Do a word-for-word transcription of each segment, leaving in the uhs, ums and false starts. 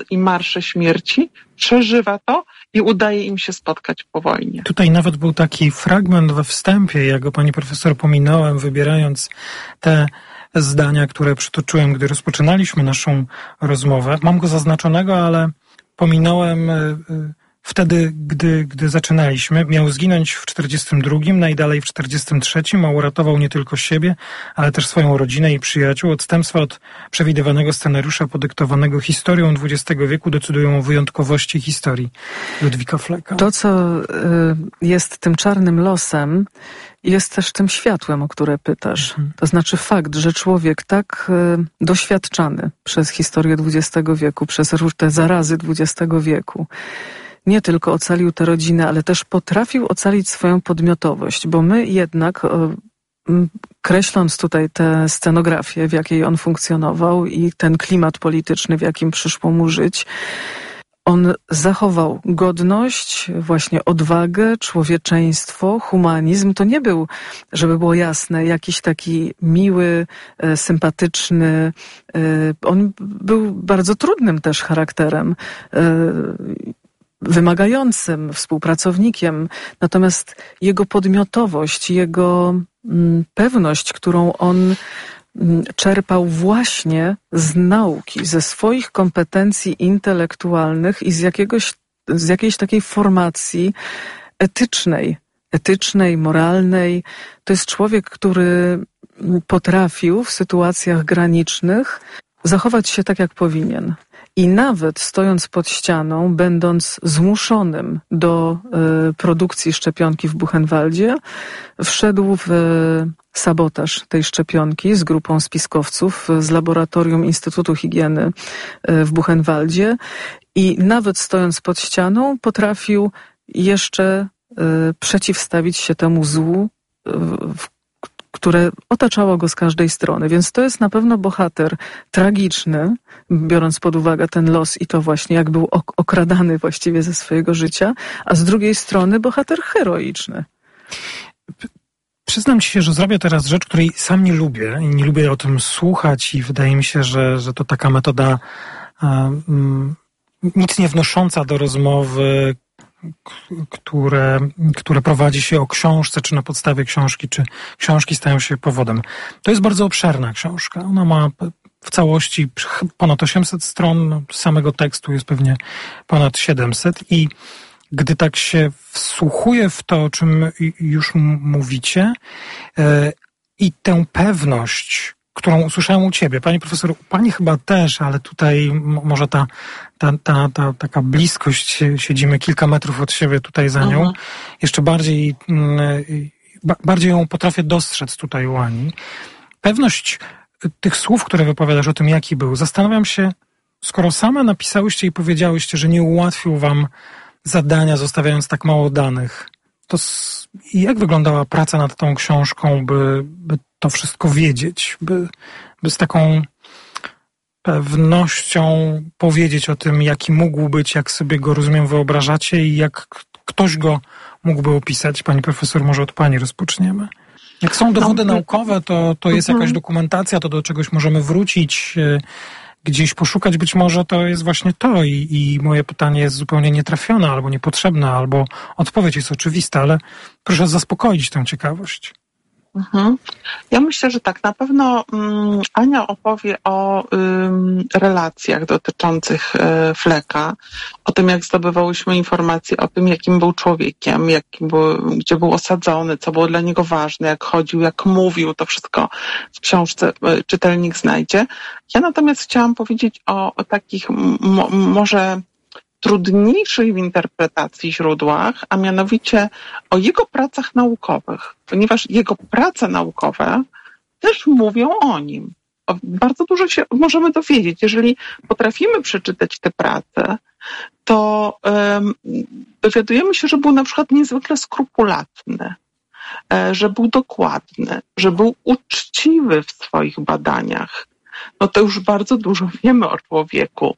i marsze śmierci, przeżywa to i udaje im się spotkać po wojnie. Tutaj nawet był taki fragment we wstępie, ja go pani profesor pominąłem, wybierając te zdania, które przytoczyłem, gdy rozpoczynaliśmy naszą rozmowę. Mam go zaznaczonego, ale pominąłem wtedy, gdy, gdy zaczynaliśmy. Miał zginąć w czterdziestym drugim, najdalej w czterdziestym trzecim, a uratował nie tylko siebie, ale też swoją rodzinę i przyjaciół. Odstępstwa od przewidywanego scenariusza podyktowanego historią dwudziestego wieku decydują o wyjątkowości historii Ludwika Flecka. To, co jest tym czarnym losem, jest też tym światłem, o które pytasz. To znaczy fakt, że człowiek tak doświadczany przez historię dwudziestego wieku, przez te zarazy dwudziestego wieku, nie tylko ocalił tę rodzinę, ale też potrafił ocalić swoją podmiotowość, bo my jednak, kreśląc tutaj tę scenografię, w jakiej on funkcjonował i ten klimat polityczny, w jakim przyszło mu żyć, on zachował godność, właśnie odwagę, człowieczeństwo, humanizm. To nie był, żeby było jasne, jakiś taki miły, sympatyczny. On był bardzo trudnym też charakterem, wymagającym współpracownikiem. Natomiast jego podmiotowość, jego pewność, którą on czerpał właśnie z nauki, ze swoich kompetencji intelektualnych i z jakiegoś, z jakiejś takiej formacji etycznej, etycznej, moralnej. To jest człowiek, który potrafił w sytuacjach granicznych zachować się tak, jak powinien. I nawet stojąc pod ścianą, będąc zmuszonym do y, produkcji szczepionki w Buchenwaldzie, wszedł w y, sabotaż tej szczepionki z grupą spiskowców z laboratorium Instytutu Higieny y, w Buchenwaldzie i nawet stojąc pod ścianą potrafił jeszcze y, przeciwstawić się temu złu, y, w które otaczało go z każdej strony. Więc to jest na pewno bohater tragiczny, biorąc pod uwagę ten los i to właśnie jak był okradany właściwie ze swojego życia, a z drugiej strony bohater heroiczny. Przyznam ci się, że zrobię teraz rzecz, której sam nie lubię i nie lubię o tym słuchać i wydaje mi się, że, że to taka metoda um, nic nie wnosząca do rozmowy, które, które prowadzi się o książce, czy na podstawie książki, czy książki stają się powodem. To jest bardzo obszerna książka. Ona ma w całości ponad osiemset stron, samego tekstu jest pewnie ponad siedemset i gdy tak się wsłuchuję w to, o czym już mówicie i tę pewność, którą usłyszałem u ciebie, pani profesor, u pani chyba też, ale tutaj może ta, ta, ta, ta taka bliskość, siedzimy kilka metrów od siebie tutaj za nią, mhm. jeszcze bardziej, bardziej ją potrafię dostrzec tutaj u Ani. Pewność tych słów, które wypowiadasz o tym, jaki był, zastanawiam się, skoro same napisałyście i powiedziałyście, że nie ułatwił wam zadania, zostawiając tak mało danych, to jak wyglądała praca nad tą książką, by, by to wszystko wiedzieć, by, by z taką pewnością powiedzieć o tym, jaki mógł być, jak sobie go, rozumiem, wyobrażacie i jak ktoś go mógłby opisać. Pani profesor, może od pani rozpoczniemy. Jak są dowody no, naukowe, to, to jest jakaś dokumentacja, to do czegoś możemy wrócić, gdzieś poszukać, być może to jest właśnie to i, i moje pytanie jest zupełnie nietrafione albo niepotrzebne, albo odpowiedź jest oczywista, ale proszę zaspokoić tę ciekawość. Mhm. Ja myślę, że tak, na pewno um, Ania opowie o um, relacjach dotyczących e, Flecka, o tym, jak zdobywałyśmy informacje, o tym, jakim był człowiekiem, jakim był, gdzie był osadzony, co było dla niego ważne, jak chodził, jak mówił, to wszystko w książce e, czytelnik znajdzie. Ja natomiast chciałam powiedzieć o, o takich mo, może trudniejszych w interpretacji źródłach, a mianowicie o jego pracach naukowych, ponieważ jego prace naukowe też mówią o nim. O, bardzo dużo się możemy dowiedzieć. Jeżeli potrafimy przeczytać te prace, to um, dowiadujemy się, że był na przykład niezwykle skrupulatny, e, że był dokładny, że był uczciwy w swoich badaniach, no to już bardzo dużo wiemy o człowieku.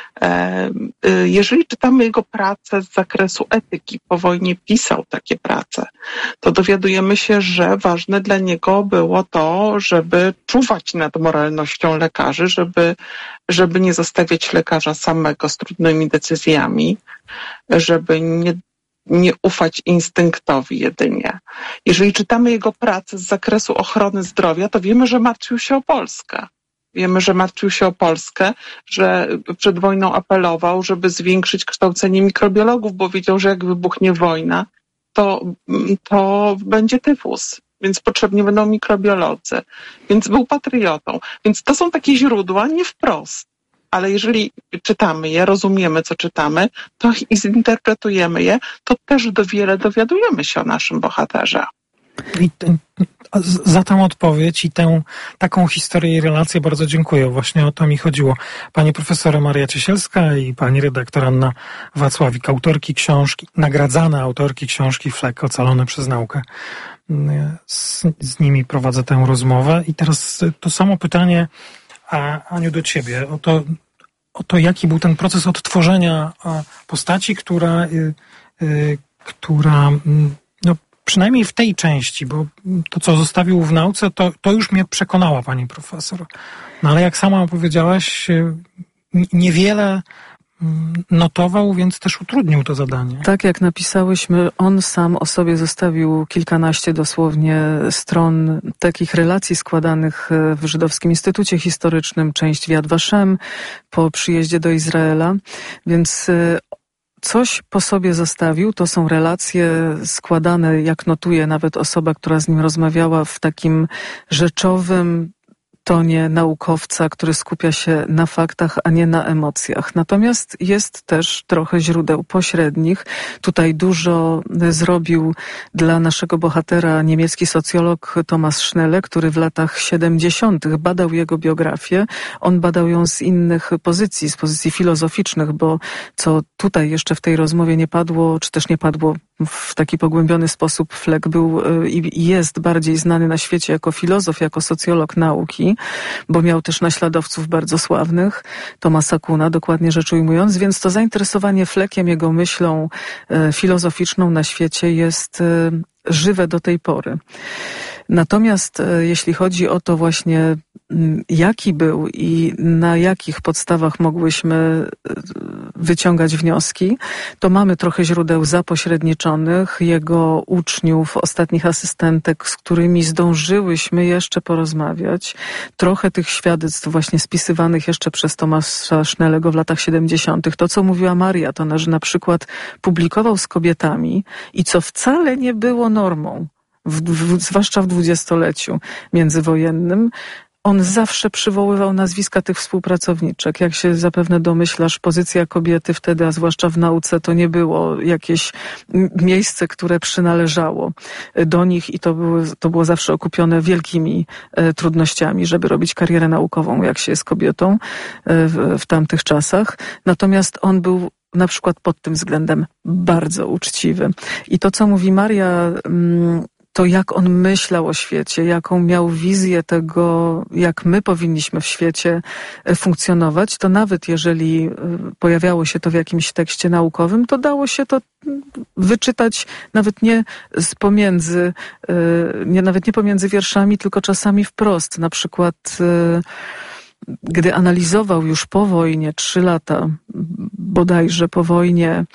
Jeżeli czytamy jego pracę z zakresu etyki, po wojnie pisał takie prace, to dowiadujemy się, że ważne dla niego było to, żeby czuwać nad moralnością lekarzy, żeby, żeby nie zostawiać lekarza samego z trudnymi decyzjami, żeby nie nie ufać instynktowi jedynie. Jeżeli czytamy jego pracę z zakresu ochrony zdrowia, to wiemy, że martwił się o Polskę. Wiemy, że martwił się o Polskę, że przed wojną apelował, żeby zwiększyć kształcenie mikrobiologów, bo wiedział, że jak wybuchnie wojna, to, to będzie tyfus, więc potrzebni będą mikrobiolodzy. Więc był patriotą. Więc to są takie źródła, nie wprost. Ale jeżeli czytamy je, rozumiemy, co czytamy, to i zinterpretujemy je, to też do wiele dowiadujemy się o naszym bohaterze. I t- za tę odpowiedź i tę taką historię i relację bardzo dziękuję. Właśnie o to mi chodziło. Pani profesor Maria Ciesielska i pani redaktor Anna Wacławik, autorki książki, nagradzane autorki książki Flek, ocalone przez naukę. Z, z nimi prowadzę tę rozmowę. I teraz to samo pytanie, a Aniu, do ciebie. O to, o to, jaki był ten proces odtworzenia postaci, która, która no, przynajmniej w tej części, bo to, co zostawił w nauce, to, to już mnie przekonała pani profesor. No ale jak sama powiedziałaś, niewiele notował, więc też utrudnił to zadanie. Tak jak napisałyśmy, on sam o sobie zostawił kilkanaście dosłownie stron takich relacji składanych w Żydowskim Instytucie Historycznym, część w Yad Vashem po przyjeździe do Izraela, więc coś po sobie zostawił. To są relacje składane, jak notuje nawet osoba, która z nim rozmawiała, w takim rzeczowym tonie naukowca, który skupia się na faktach, a nie na emocjach. Natomiast jest też trochę źródeł pośrednich. Tutaj dużo zrobił dla naszego bohatera niemiecki socjolog Thomas Schnelle, który w latach siedemdziesiątych badał jego biografię. On badał ją z innych pozycji, z pozycji filozoficznych, bo co tutaj jeszcze w tej rozmowie nie padło, czy też nie padło w taki pogłębiony sposób, Fleck był i jest bardziej znany na świecie jako filozof, jako socjolog nauki, bo miał też naśladowców bardzo sławnych, Thomasa Kuhna, dokładnie rzecz ujmując, więc to zainteresowanie Fleckiem, jego myślą filozoficzną na świecie jest żywe do tej pory. Natomiast jeśli chodzi o to właśnie, jaki był i na jakich podstawach mogłyśmy wyciągać wnioski, to mamy trochę źródeł zapośredniczonych, jego uczniów, ostatnich asystentek, z którymi zdążyłyśmy jeszcze porozmawiać. Trochę tych świadectw właśnie spisywanych jeszcze przez Thomasa Schnellego w latach siedemdziesiątych. To, co mówiła Maria, to, że na przykład publikował z kobietami i co wcale nie było normą, w, w, zwłaszcza w dwudziestoleciu międzywojennym, on zawsze przywoływał nazwiska tych współpracowniczek. Jak się zapewne domyślasz, pozycja kobiety wtedy, a zwłaszcza w nauce, to nie było jakieś miejsce, które przynależało do nich i to było, to było zawsze okupione wielkimi e, trudnościami, żeby robić karierę naukową, jak się jest kobietą e, w, w tamtych czasach. Natomiast on był na przykład pod tym względem bardzo uczciwy. I to, co mówi Maria, mm, to jak on myślał o świecie, jaką miał wizję tego, jak my powinniśmy w świecie funkcjonować, to nawet jeżeli pojawiało się to w jakimś tekście naukowym, to dało się to wyczytać nawet nie z pomiędzy, nie, nawet nie pomiędzy wierszami, tylko czasami wprost. Na przykład gdy analizował już po wojnie, trzy lata bodajże po wojnie,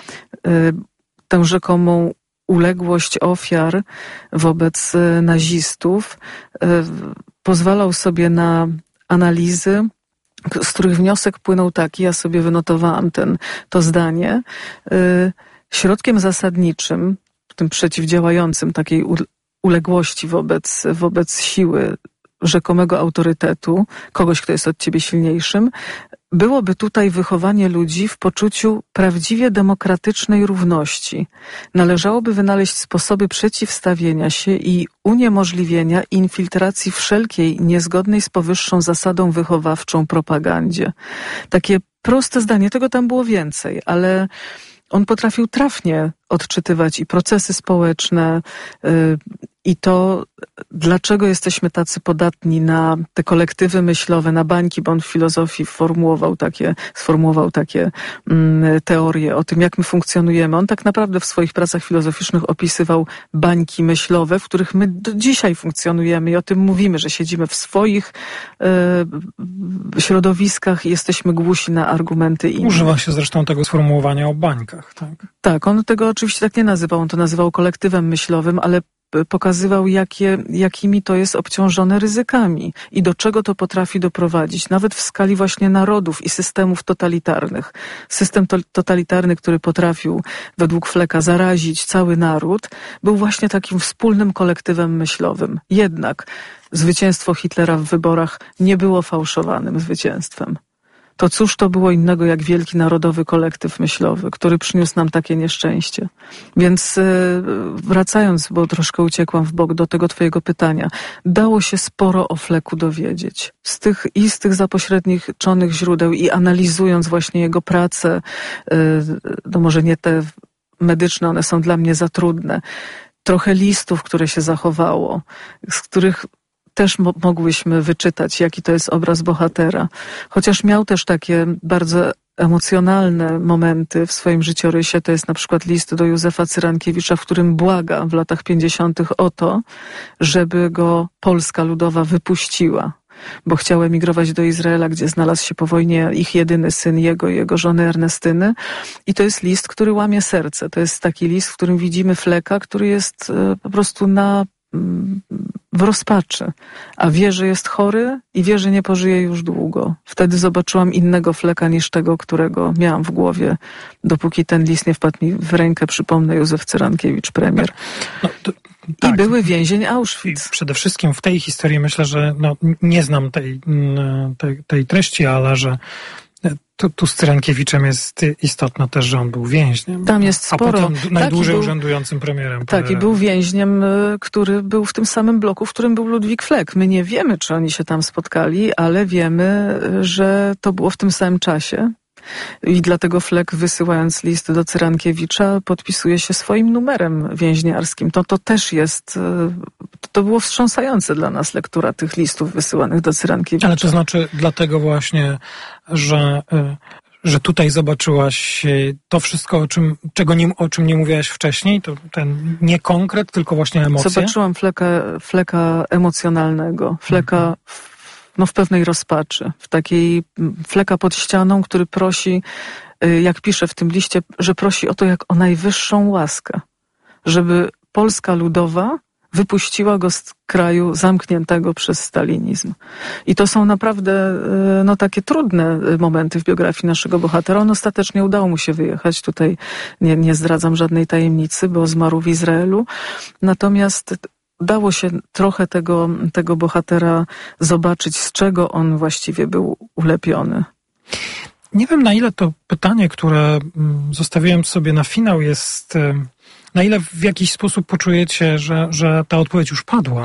tę rzekomą uległość ofiar wobec nazistów, pozwalał sobie na analizy, z których wniosek płynął taki, ja sobie wynotowałam ten, to zdanie, środkiem zasadniczym, tym przeciwdziałającym takiej uległości wobec, wobec siły rzekomego autorytetu, kogoś, kto jest od ciebie silniejszym, byłoby tutaj wychowanie ludzi w poczuciu prawdziwie demokratycznej równości. Należałoby wynaleźć sposoby przeciwstawienia się i uniemożliwienia infiltracji wszelkiej niezgodnej z powyższą zasadą wychowawczą propagandzie. Takie proste zdanie, tego tam było więcej, ale on potrafił trafnie odczytywać i procesy społeczne, I to, dlaczego jesteśmy tacy podatni na te kolektywy myślowe, na bańki, bo on w filozofii formułował takie, sformułował takie mm, teorie o tym, jak my funkcjonujemy. On tak naprawdę w swoich pracach filozoficznych opisywał bańki myślowe, w których my do dzisiaj funkcjonujemy i o tym mówimy, że siedzimy w swoich e, środowiskach i jesteśmy głusi na argumenty innych. Używa się zresztą tego sformułowania o bańkach, tak? Tak, on tego oczywiście tak nie nazywał, on to nazywał kolektywem myślowym, ale pokazywał, jakie, jakimi to jest obciążone ryzykami i do czego to potrafi doprowadzić, nawet w skali właśnie narodów i systemów totalitarnych. System to, totalitarny, który potrafił według Flecka zarazić cały naród, był właśnie takim wspólnym kolektywem myślowym. Jednak zwycięstwo Hitlera w wyborach nie było fałszowanym zwycięstwem. To cóż to było innego jak wielki narodowy kolektyw myślowy, który przyniósł nam takie nieszczęście. Więc wracając, bo troszkę uciekłam w bok do tego twojego pytania, dało się sporo o Flecku dowiedzieć. Z tych, i z tych zapośredniczonych źródeł i analizując właśnie jego pracę, no może nie te medyczne, one są dla mnie za trudne, trochę listów, które się zachowało, z których też mo- mogłyśmy wyczytać, jaki to jest obraz bohatera. Chociaż miał też takie bardzo emocjonalne momenty w swoim życiorysie. To jest na przykład list do Józefa Cyrankiewicza, w którym błaga w latach pięćdziesiątych o to, żeby go Polska Ludowa wypuściła, bo chciał emigrować do Izraela, gdzie znalazł się po wojnie ich jedyny syn, jego i jego żony Ernestyny. I to jest list, który łamie serce. To jest taki list, w którym widzimy Flecka, który jest po prostu na w rozpaczy, a wie, że jest chory i wie, że nie pożyje już długo. Wtedy zobaczyłam innego Flecka niż tego, którego miałam w głowie, dopóki ten list nie wpadł mi w rękę, przypomnę, Józef Cyrankiewicz, premier. No, to, tak. I były więzień Auschwitz. I przede wszystkim w tej historii myślę, że no, nie znam tej, tej, tej treści, ale że Tu, tu z Cyrankiewiczem jest istotne też, że on był więźniem. Tam jest sporo. A potem najdłużej był, urzędującym premierem. Tak, i był więźniem, który był w tym samym bloku, w którym był Ludwik Fleck. My nie wiemy, czy oni się tam spotkali, ale wiemy, że to było w tym samym czasie. I dlatego Fleck, wysyłając list do Cyrankiewicza, podpisuje się swoim numerem więźniarskim. To, to też jest, to było wstrząsające dla nas lektura tych listów wysyłanych do Cyrankiewicza. Ale to znaczy dlatego właśnie, że, że tutaj zobaczyłaś to wszystko, o czym, czego nie, o czym nie mówiłaś wcześniej, to ten nie konkret, tylko właśnie emocje? Zobaczyłam Flecka, Flecka emocjonalnego, Flecka mhm. no w pewnej rozpaczy, w takiej Flecka pod ścianą, który prosi, jak pisze w tym liście, że prosi o to jak o najwyższą łaskę, żeby Polska Ludowa wypuściła go z kraju zamkniętego przez stalinizm. I to są naprawdę no, takie trudne momenty w biografii naszego bohatera. On ostatecznie udało mu się wyjechać. Tutaj nie, nie zdradzam żadnej tajemnicy, bo zmarł w Izraelu. Natomiast dało się trochę tego, tego bohatera zobaczyć, z czego on właściwie był ulepiony. Nie wiem, na ile to pytanie, które zostawiłem sobie na finał, jest, na ile w jakiś sposób poczujecie, że, że ta odpowiedź już padła,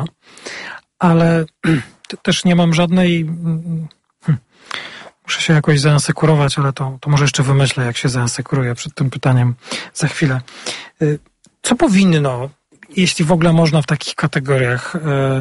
ale też nie mam żadnej... Muszę się jakoś zaasekurować, ale to, to może jeszcze wymyślę, jak się zaasekuruję przed tym pytaniem za chwilę. Co powinno, jeśli w ogóle można w takich kategoriach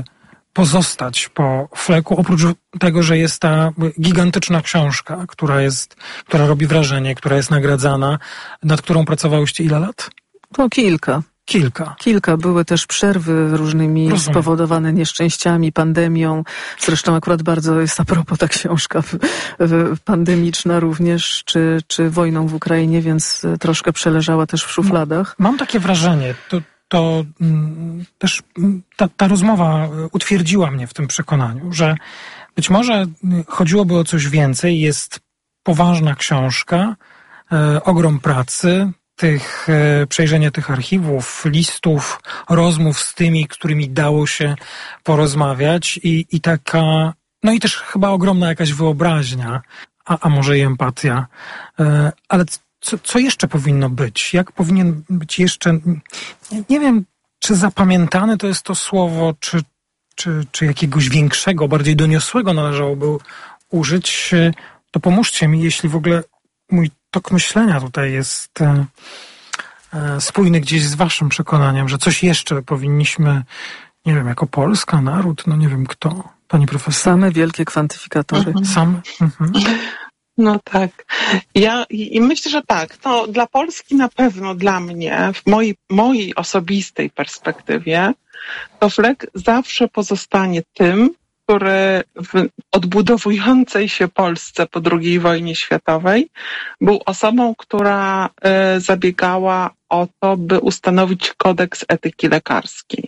pozostać po Flecku, oprócz tego, że jest ta gigantyczna książka, która jest, która robi wrażenie, która jest nagradzana, nad którą pracowałyście ile lat? No kilka. Kilka. Kilka. Były też przerwy różnymi Rozumiem. spowodowane nieszczęściami, pandemią. Zresztą akurat bardzo jest a propos ta książka w, w pandemiczna również, czy, czy wojną w Ukrainie, więc troszkę przeleżała też w szufladach. Mam takie wrażenie, to to mm, też ta, ta rozmowa utwierdziła mnie w tym przekonaniu, że być może chodziłoby o coś więcej. Jest poważna książka, e, ogrom pracy, tych, e, przejrzenie tych archiwów, listów, rozmów z tymi, którymi dało się porozmawiać i, i taka, no i też chyba ogromna jakaś wyobraźnia, a, a może i empatia, e, ale Co, co jeszcze powinno być? Jak powinien być jeszcze... Nie, nie wiem, czy zapamiętane to jest to słowo, czy, czy, czy jakiegoś większego, bardziej doniosłego należałoby użyć. To pomóżcie mi, jeśli w ogóle mój tok myślenia tutaj jest spójny gdzieś z waszym przekonaniem, że coś jeszcze powinniśmy, nie wiem, jako Polska, naród, no nie wiem kto, pani profesor. Same wielkie kwantyfikatory. Mhm. Same? Mhm. No tak. Ja i, i myślę, że tak. To dla Polski na pewno, dla mnie, w mojej, mojej osobistej perspektywie, to Fleck zawsze pozostanie tym, który w odbudowującej się Polsce po drugiej wojnie światowej był osobą, która y, zabiegała o to, by ustanowić kodeks etyki lekarskiej.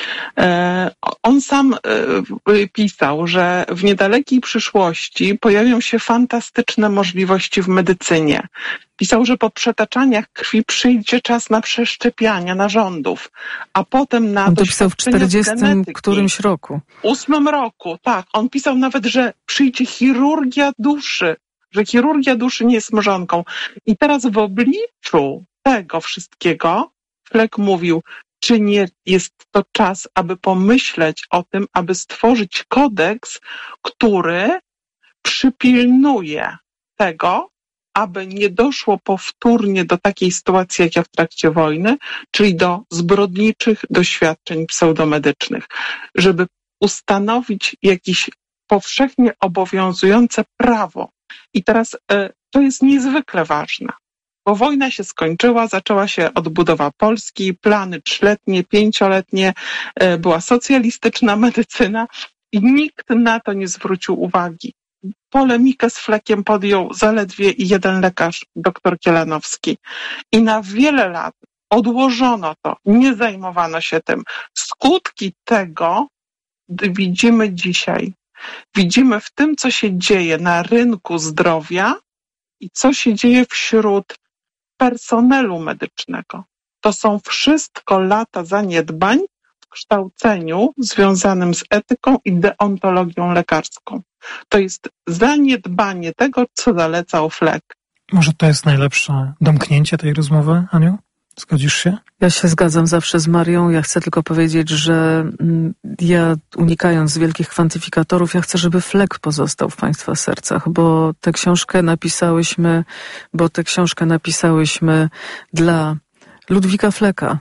On sam pisał, że w niedalekiej przyszłości pojawią się fantastyczne możliwości w medycynie. Pisał, że po przetaczaniach krwi przyjdzie czas na przeszczepiania narządów, a potem na On to pisał w czterdziestym którymś roku. ósmym roku, tak. On pisał nawet, że przyjdzie chirurgia duszy, że chirurgia duszy nie jest mrzonką. I teraz w obliczu tego wszystkiego Fleck mówił, czy nie jest to czas, aby pomyśleć o tym, aby stworzyć kodeks, który przypilnuje tego, aby nie doszło powtórnie do takiej sytuacji, jak ja w trakcie wojny, czyli do zbrodniczych doświadczeń pseudomedycznych, żeby ustanowić jakieś powszechnie obowiązujące prawo. I teraz y, to jest niezwykle ważne. Bo wojna się skończyła, zaczęła się odbudowa Polski, plany trzyletnie, pięcioletnie, była socjalistyczna medycyna i nikt na to nie zwrócił uwagi. Polemikę z Fleckiem podjął zaledwie jeden lekarz, dr Kielanowski. I na wiele lat odłożono to, nie zajmowano się tym. Skutki tego widzimy dzisiaj. Widzimy w tym, co się dzieje na rynku zdrowia i co się dzieje wśród personelu medycznego. To są wszystko lata zaniedbań w kształceniu związanym z etyką i deontologią lekarską. To jest zaniedbanie tego, co zalecał Fleck. Może to jest najlepsze domknięcie tej rozmowy, Aniu? Zgodzisz się? Ja się zgadzam zawsze z Marią. Ja chcę tylko powiedzieć, że ja, unikając wielkich kwantyfikatorów, ja chcę, żeby Fleck pozostał w Państwa sercach, bo tę książkę napisałyśmy, bo tę książkę napisałyśmy dla Ludwika Flecka.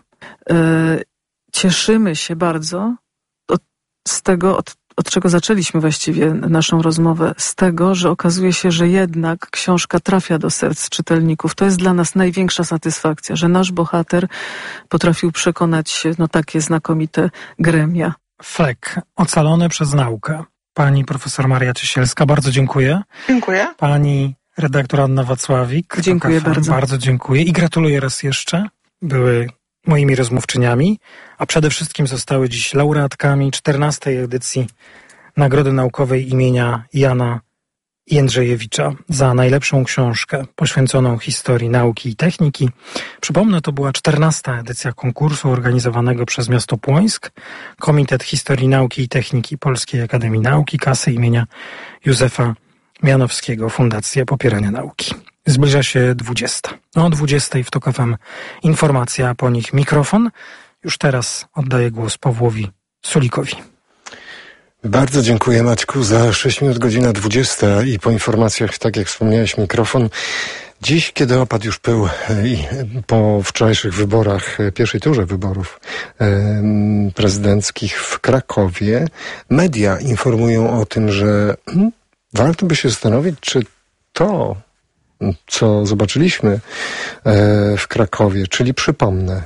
Cieszymy się bardzo od, z tego, od od czego zaczęliśmy właściwie naszą rozmowę, z tego, że okazuje się, że jednak książka trafia do serc czytelników. To jest dla nas największa satysfakcja, że nasz bohater potrafił przekonać no takie znakomite gremia. Fleck, ocalony przez naukę. Pani profesor Maria Ciesielska, bardzo dziękuję. Dziękuję. Pani redaktor Anna Wacławik. Dziękuję bardzo. Bardzo dziękuję i gratuluję raz jeszcze. Były moimi rozmówczyniami, a przede wszystkim zostały dziś laureatkami czternastej edycji Nagrody Naukowej imienia Jana Jędrzejewicza za najlepszą książkę poświęconą historii nauki i techniki. Przypomnę, to była czternasta edycja konkursu organizowanego przez miasto Płońsk, Komitet Historii Nauki i Techniki Polskiej Akademii Nauki, Kasy imienia Józefa Mianowskiego, Fundacja Popierania Nauki. Zbliża się dwudziesta. O dwudziestej w TOK F M informacja, a po nich mikrofon. Już teraz oddaję głos Pawłowi Sulikowi. Bardzo dziękuję, Maćku, za sześć minut, godzina dwudziesta i po informacjach, tak jak wspomniałeś, mikrofon. Dziś, kiedy opadł już pył i po wczorajszych wyborach, pierwszej turze wyborów prezydenckich w Krakowie, media informują o tym, że hmm, warto by się zastanowić, czy to, co zobaczyliśmy w Krakowie, czyli przypomnę,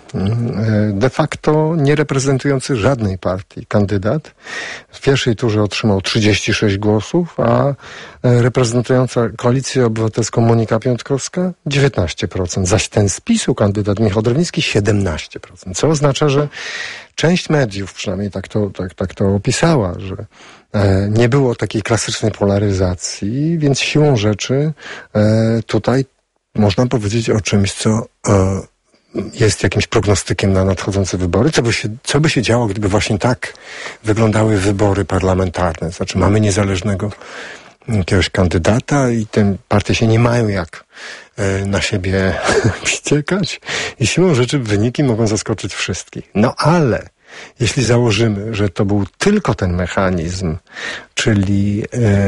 de facto nie reprezentujący żadnej partii kandydat w pierwszej turze otrzymał trzydzieści sześć głosów, a reprezentująca Koalicję Obywatelską Monika Piątkowska dziewiętnaście procent, zaś ten z PiS-u kandydat Michał Drewnicki siedemnaście procent, co oznacza, że część mediów przynajmniej tak to, tak, tak to opisała, że nie było takiej klasycznej polaryzacji, więc siłą rzeczy tutaj można powiedzieć o czymś, co jest jakimś prognostykiem na nadchodzące wybory. Co by się, co by się działo, gdyby właśnie tak wyglądały wybory parlamentarne? Znaczy mamy niezależnego jakiegoś kandydata i te partie się nie mają jak na siebie wściekać i siłą rzeczy wyniki mogą zaskoczyć wszystkich. No ale jeśli założymy, że to był tylko ten mechanizm, czyli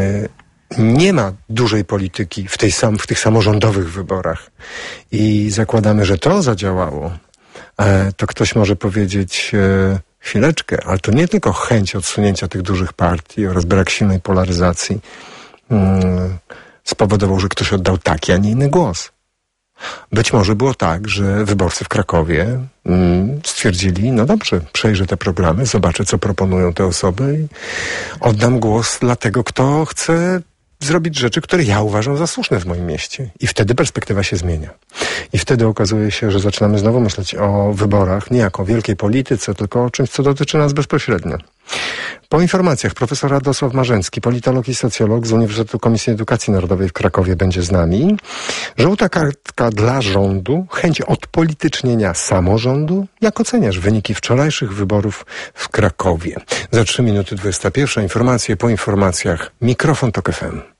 e, nie ma dużej polityki w, tej sam, w tych samorządowych wyborach i zakładamy, że to zadziałało, to ktoś może powiedzieć, chwileczkę, ale to nie tylko chęć odsunięcia tych dużych partii oraz brak silnej polaryzacji spowodował, że ktoś oddał taki, a nie inny głos. Być może było tak, że wyborcy w Krakowie stwierdzili, no dobrze, przejrzę te programy, zobaczę, co proponują te osoby i oddam głos dla tego, kto chce zrobić rzeczy, które ja uważam za słuszne w moim mieście. I wtedy perspektywa się zmienia. I wtedy okazuje się, że zaczynamy znowu myśleć o wyborach, nie jako wielkiej polityce, tylko o czymś, co dotyczy nas bezpośrednio. Po informacjach profesor Radosław Marzęcki, politolog i socjolog z Uniwersytetu Komisji Edukacji Narodowej w Krakowie będzie z nami. Żółta kartka dla rządu, chęć odpolitycznienia samorządu. Jak oceniasz wyniki wczorajszych wyborów w Krakowie? Za trzy minuty dwudziesta pierwsza. Informacje po informacjach. Mikrofon Tok F M.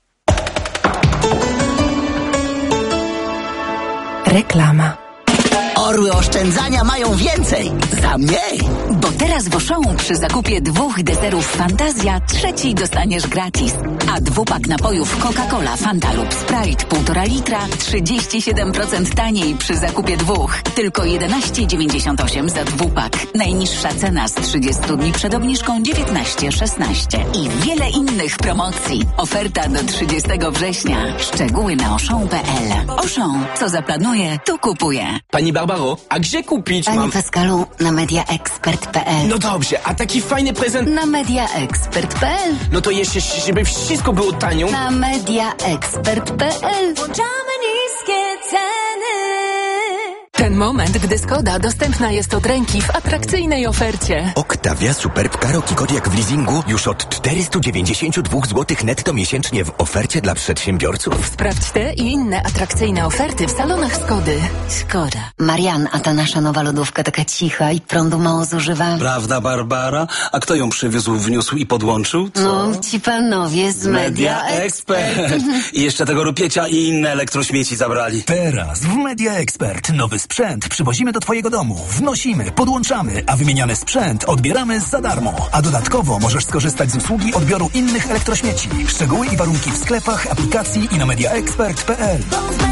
Reklama. Orły oszczędzania mają więcej za mniej. Bo teraz w Auchan przy zakupie dwóch deserów Fantazja trzeci dostaniesz gratis. A dwupak napojów Coca-Cola, Fanta lub Sprite półtora litra trzydzieści siedem procent taniej przy zakupie dwóch. Tylko jedenaście dziewięćdziesiąt osiem za dwupak. Najniższa cena z trzydziestu dni przed obniżką dziewiętnaście szesnaście. I wiele innych promocji. Oferta do trzydziestego września. Szczegóły na auchan kropka p l. Auchan. Co zaplanuje, to kupuje. Pani Barbaro, a gdzie kupić Panie mam... Pascalu, na mediaexpert kropka p l. No dobrze, a taki fajny prezent... Na mediaexpert kropka p l. No to jeszcze, żeby wszystko było tanio... Na mediaexpert kropka p l. Włączamy niskie ceny. Ten moment, gdy Skoda dostępna jest od ręki w atrakcyjnej ofercie. Octavia Superb Karoki Kodiaq w leasingu już od czterysta dziewięćdziesiąt dwa złotych netto miesięcznie w ofercie dla przedsiębiorców. Sprawdź te i inne atrakcyjne oferty w salonach Skody. Skoda. Marian, a ta nasza nowa lodówka taka cicha i prądu mało zużywa. Prawda, Barbara? A kto ją przywiózł, wniósł i podłączył? Co? No, ci panowie z Media Expert. I jeszcze tego rupiecia i inne elektrośmieci zabrali. Teraz w Media Expert nowy sprzęt przywozimy do twojego domu, wnosimy, podłączamy, a wymieniany sprzęt odbieramy za darmo. A dodatkowo możesz skorzystać z usługi odbioru innych elektrośmieci. Szczegóły i warunki w sklepach, aplikacji i na mediaexpert kropka p l.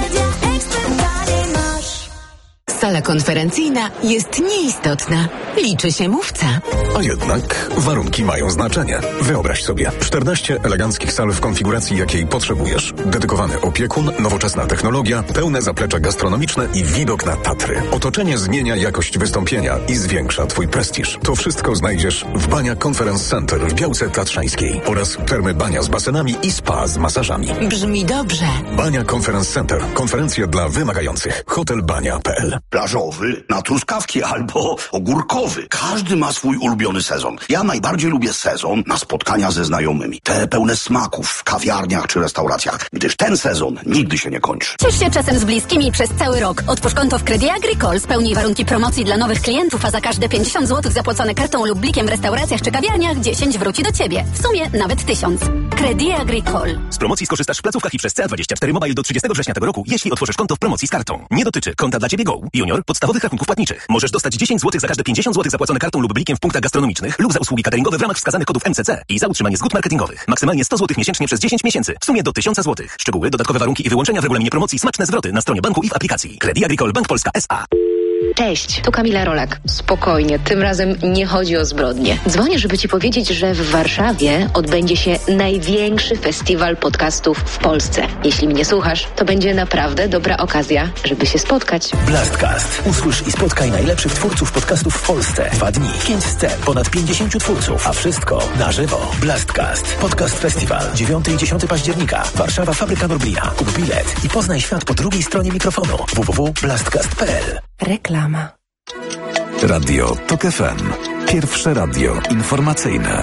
Sala konferencyjna jest nieistotna. Liczy się mówca. A jednak warunki mają znaczenie. Wyobraź sobie, czternaście eleganckich sal w konfiguracji, jakiej potrzebujesz. Dedykowany opiekun, nowoczesna technologia, pełne zaplecze gastronomiczne i widok na Tatry. Otoczenie zmienia jakość wystąpienia i zwiększa twój prestiż. To wszystko znajdziesz w Bania Conference Center w Białce Tatrzańskiej oraz termy Bania z basenami i spa z masażami. Brzmi dobrze. Bania Conference Center. Konferencje dla wymagających. hotel bania kropka p l. Plażowy, na truskawki albo ogórkowy. Każdy ma swój ulubiony sezon. Ja najbardziej lubię sezon na spotkania ze znajomymi. Te pełne smaków w kawiarniach czy restauracjach, gdyż ten sezon nigdy się nie kończy. Ciesz się czasem z bliskimi przez cały rok. Otwórz konto w Credit Agricole, spełnij warunki promocji dla nowych klientów, a za każde pięćdziesiąt złotych zapłacone kartą lub blikiem w restauracjach czy kawiarniach dziesięć wróci do Ciebie. W sumie nawet tysiąc. Credit Agricole. Z promocji skorzystasz w placówkach i przez C A dwadzieścia cztery Mobile do trzydziestego września tego roku, jeśli otworzysz konto w promocji z kartą. Nie dotyczy konta dla Ciebie Go, Junior, podstawowych rachunków płatniczych. Możesz dostać dziesięć złotych za każde pięćdziesiąt złotych zapłacone kartą lub blikiem w punktach gastronomicznych lub za usługi cateringowe w ramach wskazanych kodów M C C i za utrzymanie zgód marketingowych. Maksymalnie sto złotych miesięcznie przez dziesięć miesięcy. W sumie do tysiąc złotych. Szczegóły, dodatkowe warunki i wyłączenia w regulaminie promocji, smaczne zwroty na stronie banku i w aplikacji. Credit Agricole Bank Polska S A. Cześć, tu Kamila Rolak. Spokojnie, tym razem nie chodzi o zbrodnie. Dzwonię, żeby Ci powiedzieć, że w Warszawie odbędzie się największy festiwal podcastów w Polsce. Jeśli mnie słuchasz, to będzie naprawdę dobra okazja, żeby się spotkać. Blastcast. Usłysz i spotkaj najlepszych twórców podcastów w Polsce. Dwa dni, pięć scen, ponad pięćdziesięciu twórców, a wszystko na żywo. Blastcast. Podcast Festiwal. dziewiątego i dziesiątego października. Warszawa, Fabryka Norblina. Kup bilet i poznaj świat po drugiej stronie mikrofonu. w w w kropka blastcast kropka p l. Reklama. Radio Tok F M. Pierwsze radio informacyjne.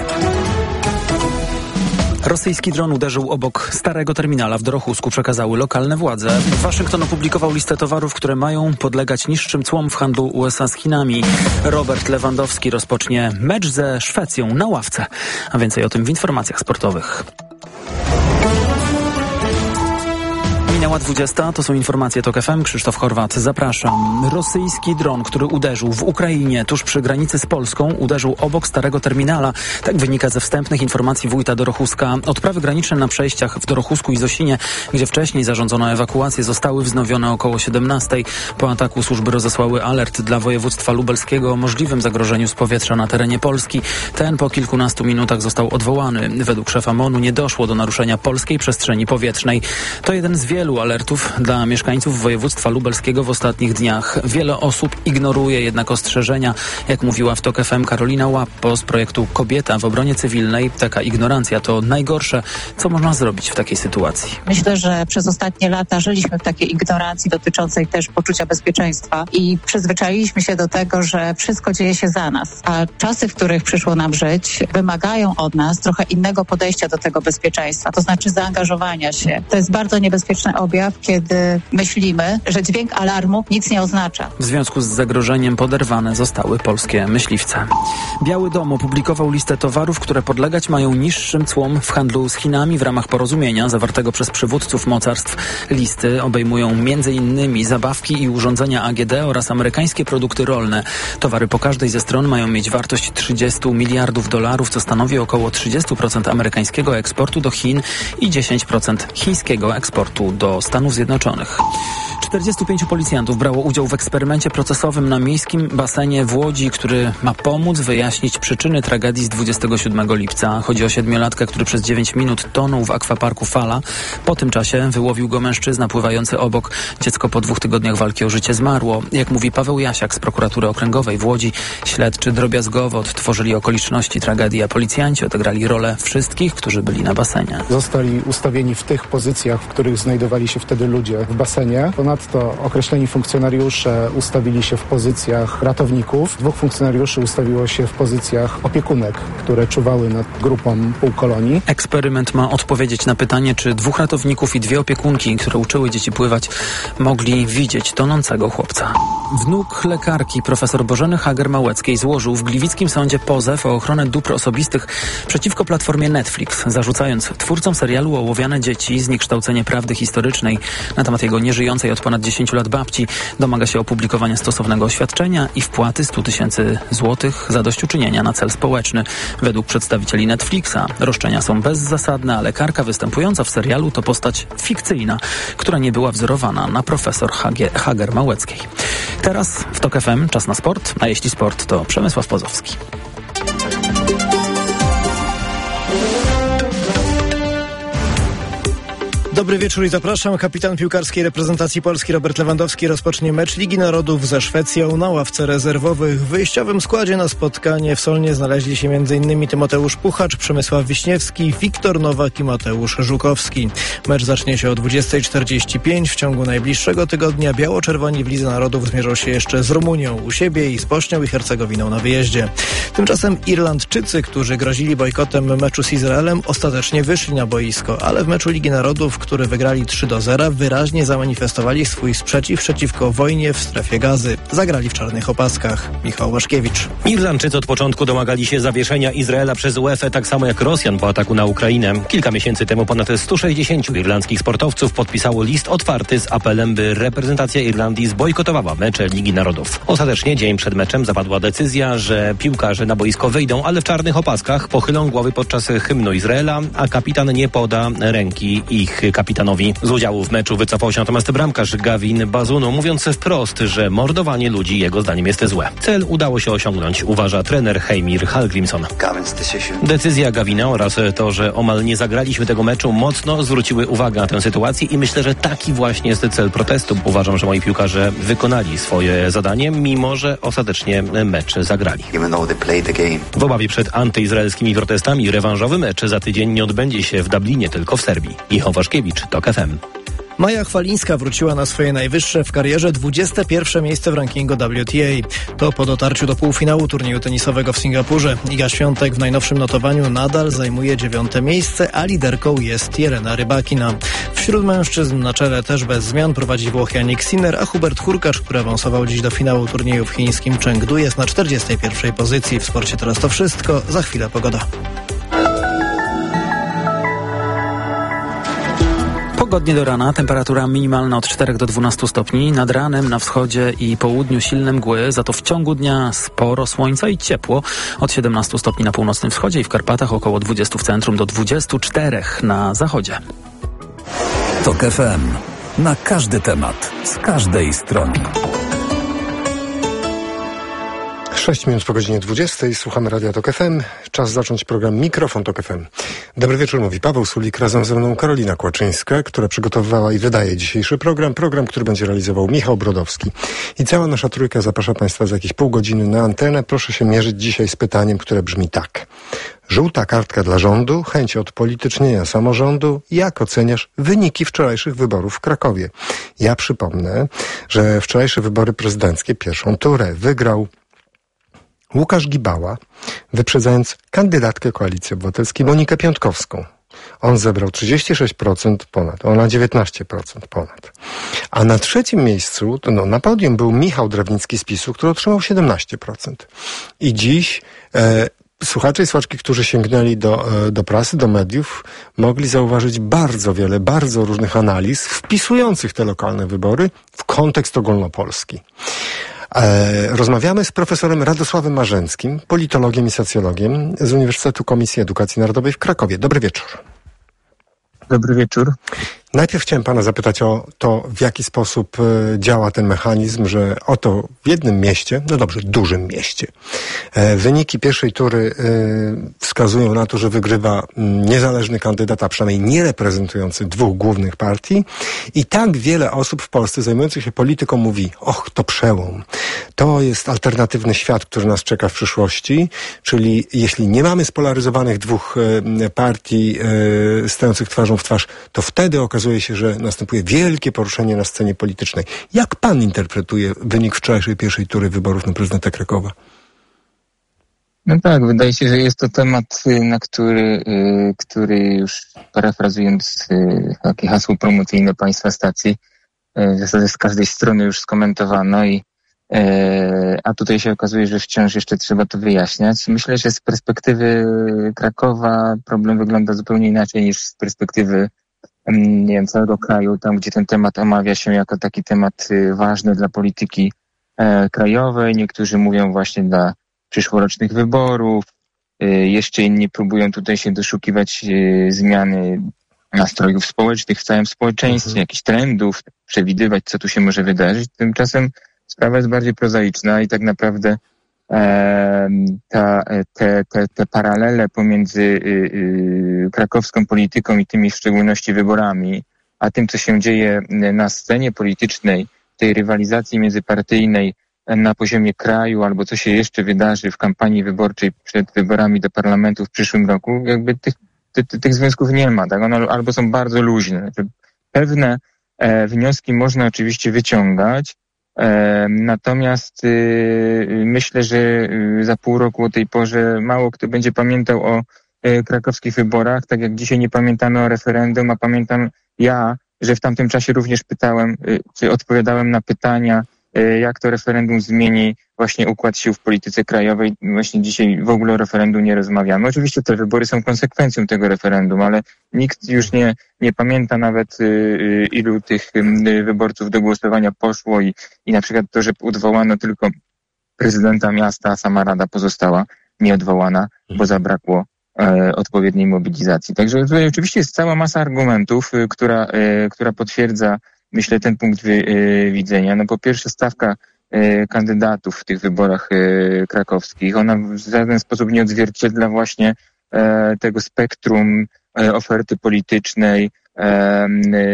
Rosyjski dron uderzył obok starego terminala w Dorochusku, przekazały lokalne władze. Waszyngton opublikował listę towarów, które mają podlegać niższym cłom w handlu U S A z Chinami. Robert Lewandowski rozpocznie mecz ze Szwecją na ławce. A więcej o tym w informacjach sportowych. Minęła dwudziesta, to są informacje TOK F M. Krzysztof Horwat, zapraszam. Rosyjski dron, który uderzył w Ukrainie tuż przy granicy z Polską, uderzył obok starego terminala. Tak wynika ze wstępnych informacji wójta Dorochuska. Odprawy graniczne na przejściach w Dorochusku i Zosinie, gdzie wcześniej zarządzono ewakuację, zostały wznowione około siedemnastej. Po ataku służby rozesłały alert dla województwa lubelskiego o możliwym zagrożeniu z powietrza na terenie Polski. Ten po kilkunastu minutach został odwołany. Według szefa M O N-u nie doszło do naruszenia polskiej przestrzeni powietrznej. To jeden z wielu alertów dla mieszkańców województwa lubelskiego w ostatnich dniach. Wiele osób ignoruje jednak ostrzeżenia. Jak mówiła w TOK F M Karolina Łappo z projektu Kobieta w obronie cywilnej, taka ignorancja to najgorsze, co można zrobić w takiej sytuacji. Myślę, że przez ostatnie lata żyliśmy w takiej ignorancji dotyczącej też poczucia bezpieczeństwa i przyzwyczailiśmy się do tego, że wszystko dzieje się za nas. A czasy, w których przyszło nam żyć, wymagają od nas trochę innego podejścia do tego bezpieczeństwa, to znaczy zaangażowania się. To jest bardzo niebezpieczny objaw, kiedy myślimy, że dźwięk alarmu nic nie oznacza. W związku z zagrożeniem poderwane zostały polskie myśliwce. Biały Dom opublikował listę towarów, które podlegać mają niższym cłom w handlu z Chinami w ramach porozumienia zawartego przez przywódców mocarstw. Listy obejmują między innymi zabawki i urządzenia A G D oraz amerykańskie produkty rolne. Towary po każdej ze stron mają mieć wartość trzydzieści miliardów dolarów, co stanowi około trzydzieści procent amerykańskiego eksportu do Chin i dziesięć procent chińskiego eksportu do Stanów Zjednoczonych. czterdziestu pięciu policjantów brało udział w eksperymencie procesowym na miejskim basenie w Łodzi, który ma pomóc wyjaśnić przyczyny tragedii z dwudziestego siódmego lipca. Chodzi o siedmiolatkę, który przez dziewięć minut tonął w akwaparku Fala. Po tym czasie wyłowił go mężczyzna pływający obok. Dziecko po dwóch tygodniach walki o życie zmarło. Jak mówi Paweł Jasiak z prokuratury okręgowej w Łodzi, śledczy drobiazgowo odtworzyli okoliczności tragedii, a policjanci odegrali rolę wszystkich, którzy byli na basenie. Zostali ustawieni w tych pozycjach, w których znajdowali się wtedy ludzie w basenie. Ponadto określeni funkcjonariusze ustawili się w pozycjach ratowników. Dwóch funkcjonariuszy ustawiło się w pozycjach opiekunek, które czuwały nad grupą półkolonii. Eksperyment ma odpowiedzieć na pytanie, czy dwóch ratowników i dwie opiekunki, które uczyły dzieci pływać, mogli widzieć tonącego chłopca. Wnuk lekarki profesor Bożeny Hager-Małeckiej złożył w gliwickim sądzie pozew o ochronę dóbr osobistych przeciwko platformie Netflix, zarzucając twórcom serialu Ołowiane dzieci zniekształcenie prawdy historycznej na temat jego nieżyjącej od ponad dziesięciu lat babci. Domaga się opublikowania stosownego oświadczenia i wpłaty stu tysięcy złotych zadośćuczynienia na cel społeczny. Według przedstawicieli Netflixa roszczenia są bezzasadne, a lekarka występująca w serialu to postać fikcyjna, która nie była wzorowana na profesor Hager-Małeckiej. Teraz w TOK F M czas na sport, a jeśli sport, to Przemysław Pozowski. Dobry wieczór i zapraszam. Kapitan piłkarskiej reprezentacji Polski Robert Lewandowski rozpocznie mecz Ligi Narodów ze Szwecją na ławce rezerwowych. W wyjściowym składzie na spotkanie w Solnie znaleźli się m.in. Tymoteusz Puchacz, Przemysław Wiśniewski, Wiktor Nowak i Mateusz Żukowski. Mecz zacznie się o dwudziestej czterdzieści pięć. W ciągu najbliższego tygodnia biało-czerwoni w Lidze Narodów zmierzą się jeszcze z Rumunią u siebie i z Bośnią i Hercegowiną na wyjeździe. Tymczasem Irlandczycy, którzy grozili bojkotem meczu z Izraelem, ostatecznie wyszli na boisko, ale w meczu Ligi Narodów, który wygrali trzy do zera, wyraźnie zamanifestowali swój sprzeciw przeciwko wojnie w strefie Gazy. Zagrali w czarnych opaskach. Michał Waszkiewicz. Irlandczycy od początku domagali się zawieszenia Izraela przez UEFA, tak samo jak Rosjan po ataku na Ukrainę. Kilka miesięcy temu ponad stu sześćdziesięciu irlandzkich sportowców podpisało list otwarty z apelem, by reprezentacja Irlandii zbojkotowała mecze Ligi Narodów. Ostatecznie dzień przed meczem zapadła decyzja, że piłkarze na boisko wyjdą, ale w czarnych opaskach, pochylą głowy podczas hymnu Izraela, a kapitan nie poda ręki ich kapitanowi. Z udziału w meczu wycofał się natomiast bramkarz Gavin Bazunu, mówiąc wprost, że mordowanie ludzi jego zdaniem jest złe. Cel udało się osiągnąć, uważa trener Heimir Hallgrímsson. Decyzja Gavina oraz to, że omal nie zagraliśmy tego meczu, mocno zwróciły uwagę na tę sytuację i myślę, że taki właśnie jest cel protestu. Uważam, że moi piłkarze wykonali swoje zadanie, mimo że ostatecznie mecz zagrali. W obawie przed antyizraelskimi protestami rewanżowy mecz za tydzień nie odbędzie się w Dublinie, tylko w Serbii. Michał Waszkiewicz, TOK F M. Maja Chwalińska wróciła na swoje najwyższe w karierze dwudzieste pierwsze miejsce w rankingu W T A. To po dotarciu do półfinału turnieju tenisowego w Singapurze. Iga Świątek w najnowszym notowaniu nadal zajmuje dziewiąte miejsce, a liderką jest Jelena Rybakina. Wśród mężczyzn na czele też bez zmian prowadzi Włoch Jannik Sinner, a Hubert Hurkacz, który awansował dziś do finału turnieju w chińskim Chengdu, jest na czterdziestej pierwszej pozycji. W sporcie teraz to wszystko. Za chwilę pogoda. Pogodnie do rana, temperatura minimalna od czterech do dwunastu stopni, nad ranem na wschodzie i południu silne mgły, za to w ciągu dnia sporo słońca i ciepło, od siedemnastu stopni na północnym wschodzie i w Karpatach, około dwudziestu w centrum do dwudziestu czterech na zachodzie. Tok F M. Na każdy temat, z każdej strony. sześć minut po godzinie dwudziestej. Słuchamy Radia Tok F M. Czas zacząć program Mikrofon Tok F M. Dobry wieczór, mówi Paweł Sulik. Razem ze mną Karolina Kłaczyńska, która przygotowywała i wydaje dzisiejszy program. Program, który będzie realizował Michał Brodowski. I cała nasza trójka zaprasza Państwa za jakieś pół godziny na antenę. Proszę się mierzyć dzisiaj z pytaniem, które brzmi tak. Żółta kartka dla rządu, chęć odpolitycznienia samorządu. Jak oceniasz wyniki wczorajszych wyborów w Krakowie? Ja przypomnę, że wczorajsze wybory prezydenckie, pierwszą turę, wygrał Łukasz Gibała, wyprzedzając kandydatkę Koalicji Obywatelskiej Monikę Piątkowską. On zebrał trzydzieści sześć procent ponad, ona dziewiętnaście procent ponad. A na trzecim miejscu, to no, na podium był Michał Drewnicki z PiSu, który otrzymał siedemnaście procent. I dziś e, słuchacze i słuchaczki, którzy sięgnęli do, e, do prasy, do mediów, mogli zauważyć bardzo wiele, bardzo różnych analiz wpisujących te lokalne wybory w kontekst ogólnopolski. Rozmawiamy z profesorem Radosławem Marzęckim, politologiem i socjologiem z Uniwersytetu Komisji Edukacji Narodowej w Krakowie. Dobry wieczór. Dobry wieczór. Najpierw chciałem pana zapytać o to, w jaki sposób działa ten mechanizm, że oto w jednym mieście, no dobrze, dużym mieście, wyniki pierwszej tury wskazują na to, że wygrywa niezależny kandydat, a przynajmniej nie reprezentujący dwóch głównych partii i tak wiele osób w Polsce zajmujących się polityką mówi, och, to przełom. To jest alternatywny świat, który nas czeka w przyszłości, czyli jeśli nie mamy spolaryzowanych dwóch partii stojących twarzą w twarz, to wtedy okazuje się, że następuje wielkie poruszenie na scenie politycznej. Jak pan interpretuje wynik wczorajszej pierwszej tury wyborów na prezydenta Krakowa? No tak, wydaje się, że jest to temat, na który, który już parafrazując takie hasło promocyjne państwa stacji, w zasadzie z każdej strony już skomentowano i a tutaj się okazuje, że wciąż jeszcze trzeba to wyjaśniać. Myślę, że z perspektywy Krakowa problem wygląda zupełnie inaczej niż z perspektywy nie wiem, całego kraju, tam gdzie ten temat omawia się jako taki temat ważny dla polityki e, krajowej. Niektórzy mówią właśnie dla przyszłorocznych wyborów. E, jeszcze inni próbują tutaj się doszukiwać e, zmiany nastrojów społecznych w całym społeczeństwie, mhm. jakichś trendów, przewidywać, co tu się może wydarzyć. Tymczasem sprawa jest bardziej prozaiczna i tak naprawdę e, ta, te, te, te paralele pomiędzy y, y, krakowską polityką i tymi w szczególności wyborami, a tym, co się dzieje na scenie politycznej, tej rywalizacji międzypartyjnej na poziomie kraju, albo co się jeszcze wydarzy w kampanii wyborczej przed wyborami do parlamentu w przyszłym roku, jakby tych, ty, ty, tych związków nie ma, tak? One albo są bardzo luźne. Pewne e, wnioski można oczywiście wyciągać, E, natomiast y, myślę, że y, za pół roku o tej porze mało kto będzie pamiętał o y, krakowskich wyborach, tak jak dzisiaj nie pamiętano o referendum, a pamiętam ja, że w tamtym czasie również pytałem, y, czy odpowiadałem na pytania, y, jak to referendum zmieni właśnie układ sił w polityce krajowej. Właśnie dzisiaj w ogóle o referendum nie rozmawiamy. Oczywiście te wybory są konsekwencją tego referendum, ale nikt już nie, nie pamięta nawet y, y, ilu tych y, wyborców do głosowania poszło i, i na przykład to, że odwołano tylko prezydenta miasta, a sama rada pozostała nieodwołana, bo zabrakło e, odpowiedniej mobilizacji. Także tutaj oczywiście jest cała masa argumentów, y, która, y, która potwierdza, myślę, ten punkt wy, y, widzenia. No po pierwsze stawka kandydatów w tych wyborach e, krakowskich. Ona w żaden sposób nie odzwierciedla właśnie e, tego spektrum e, oferty politycznej, e, e,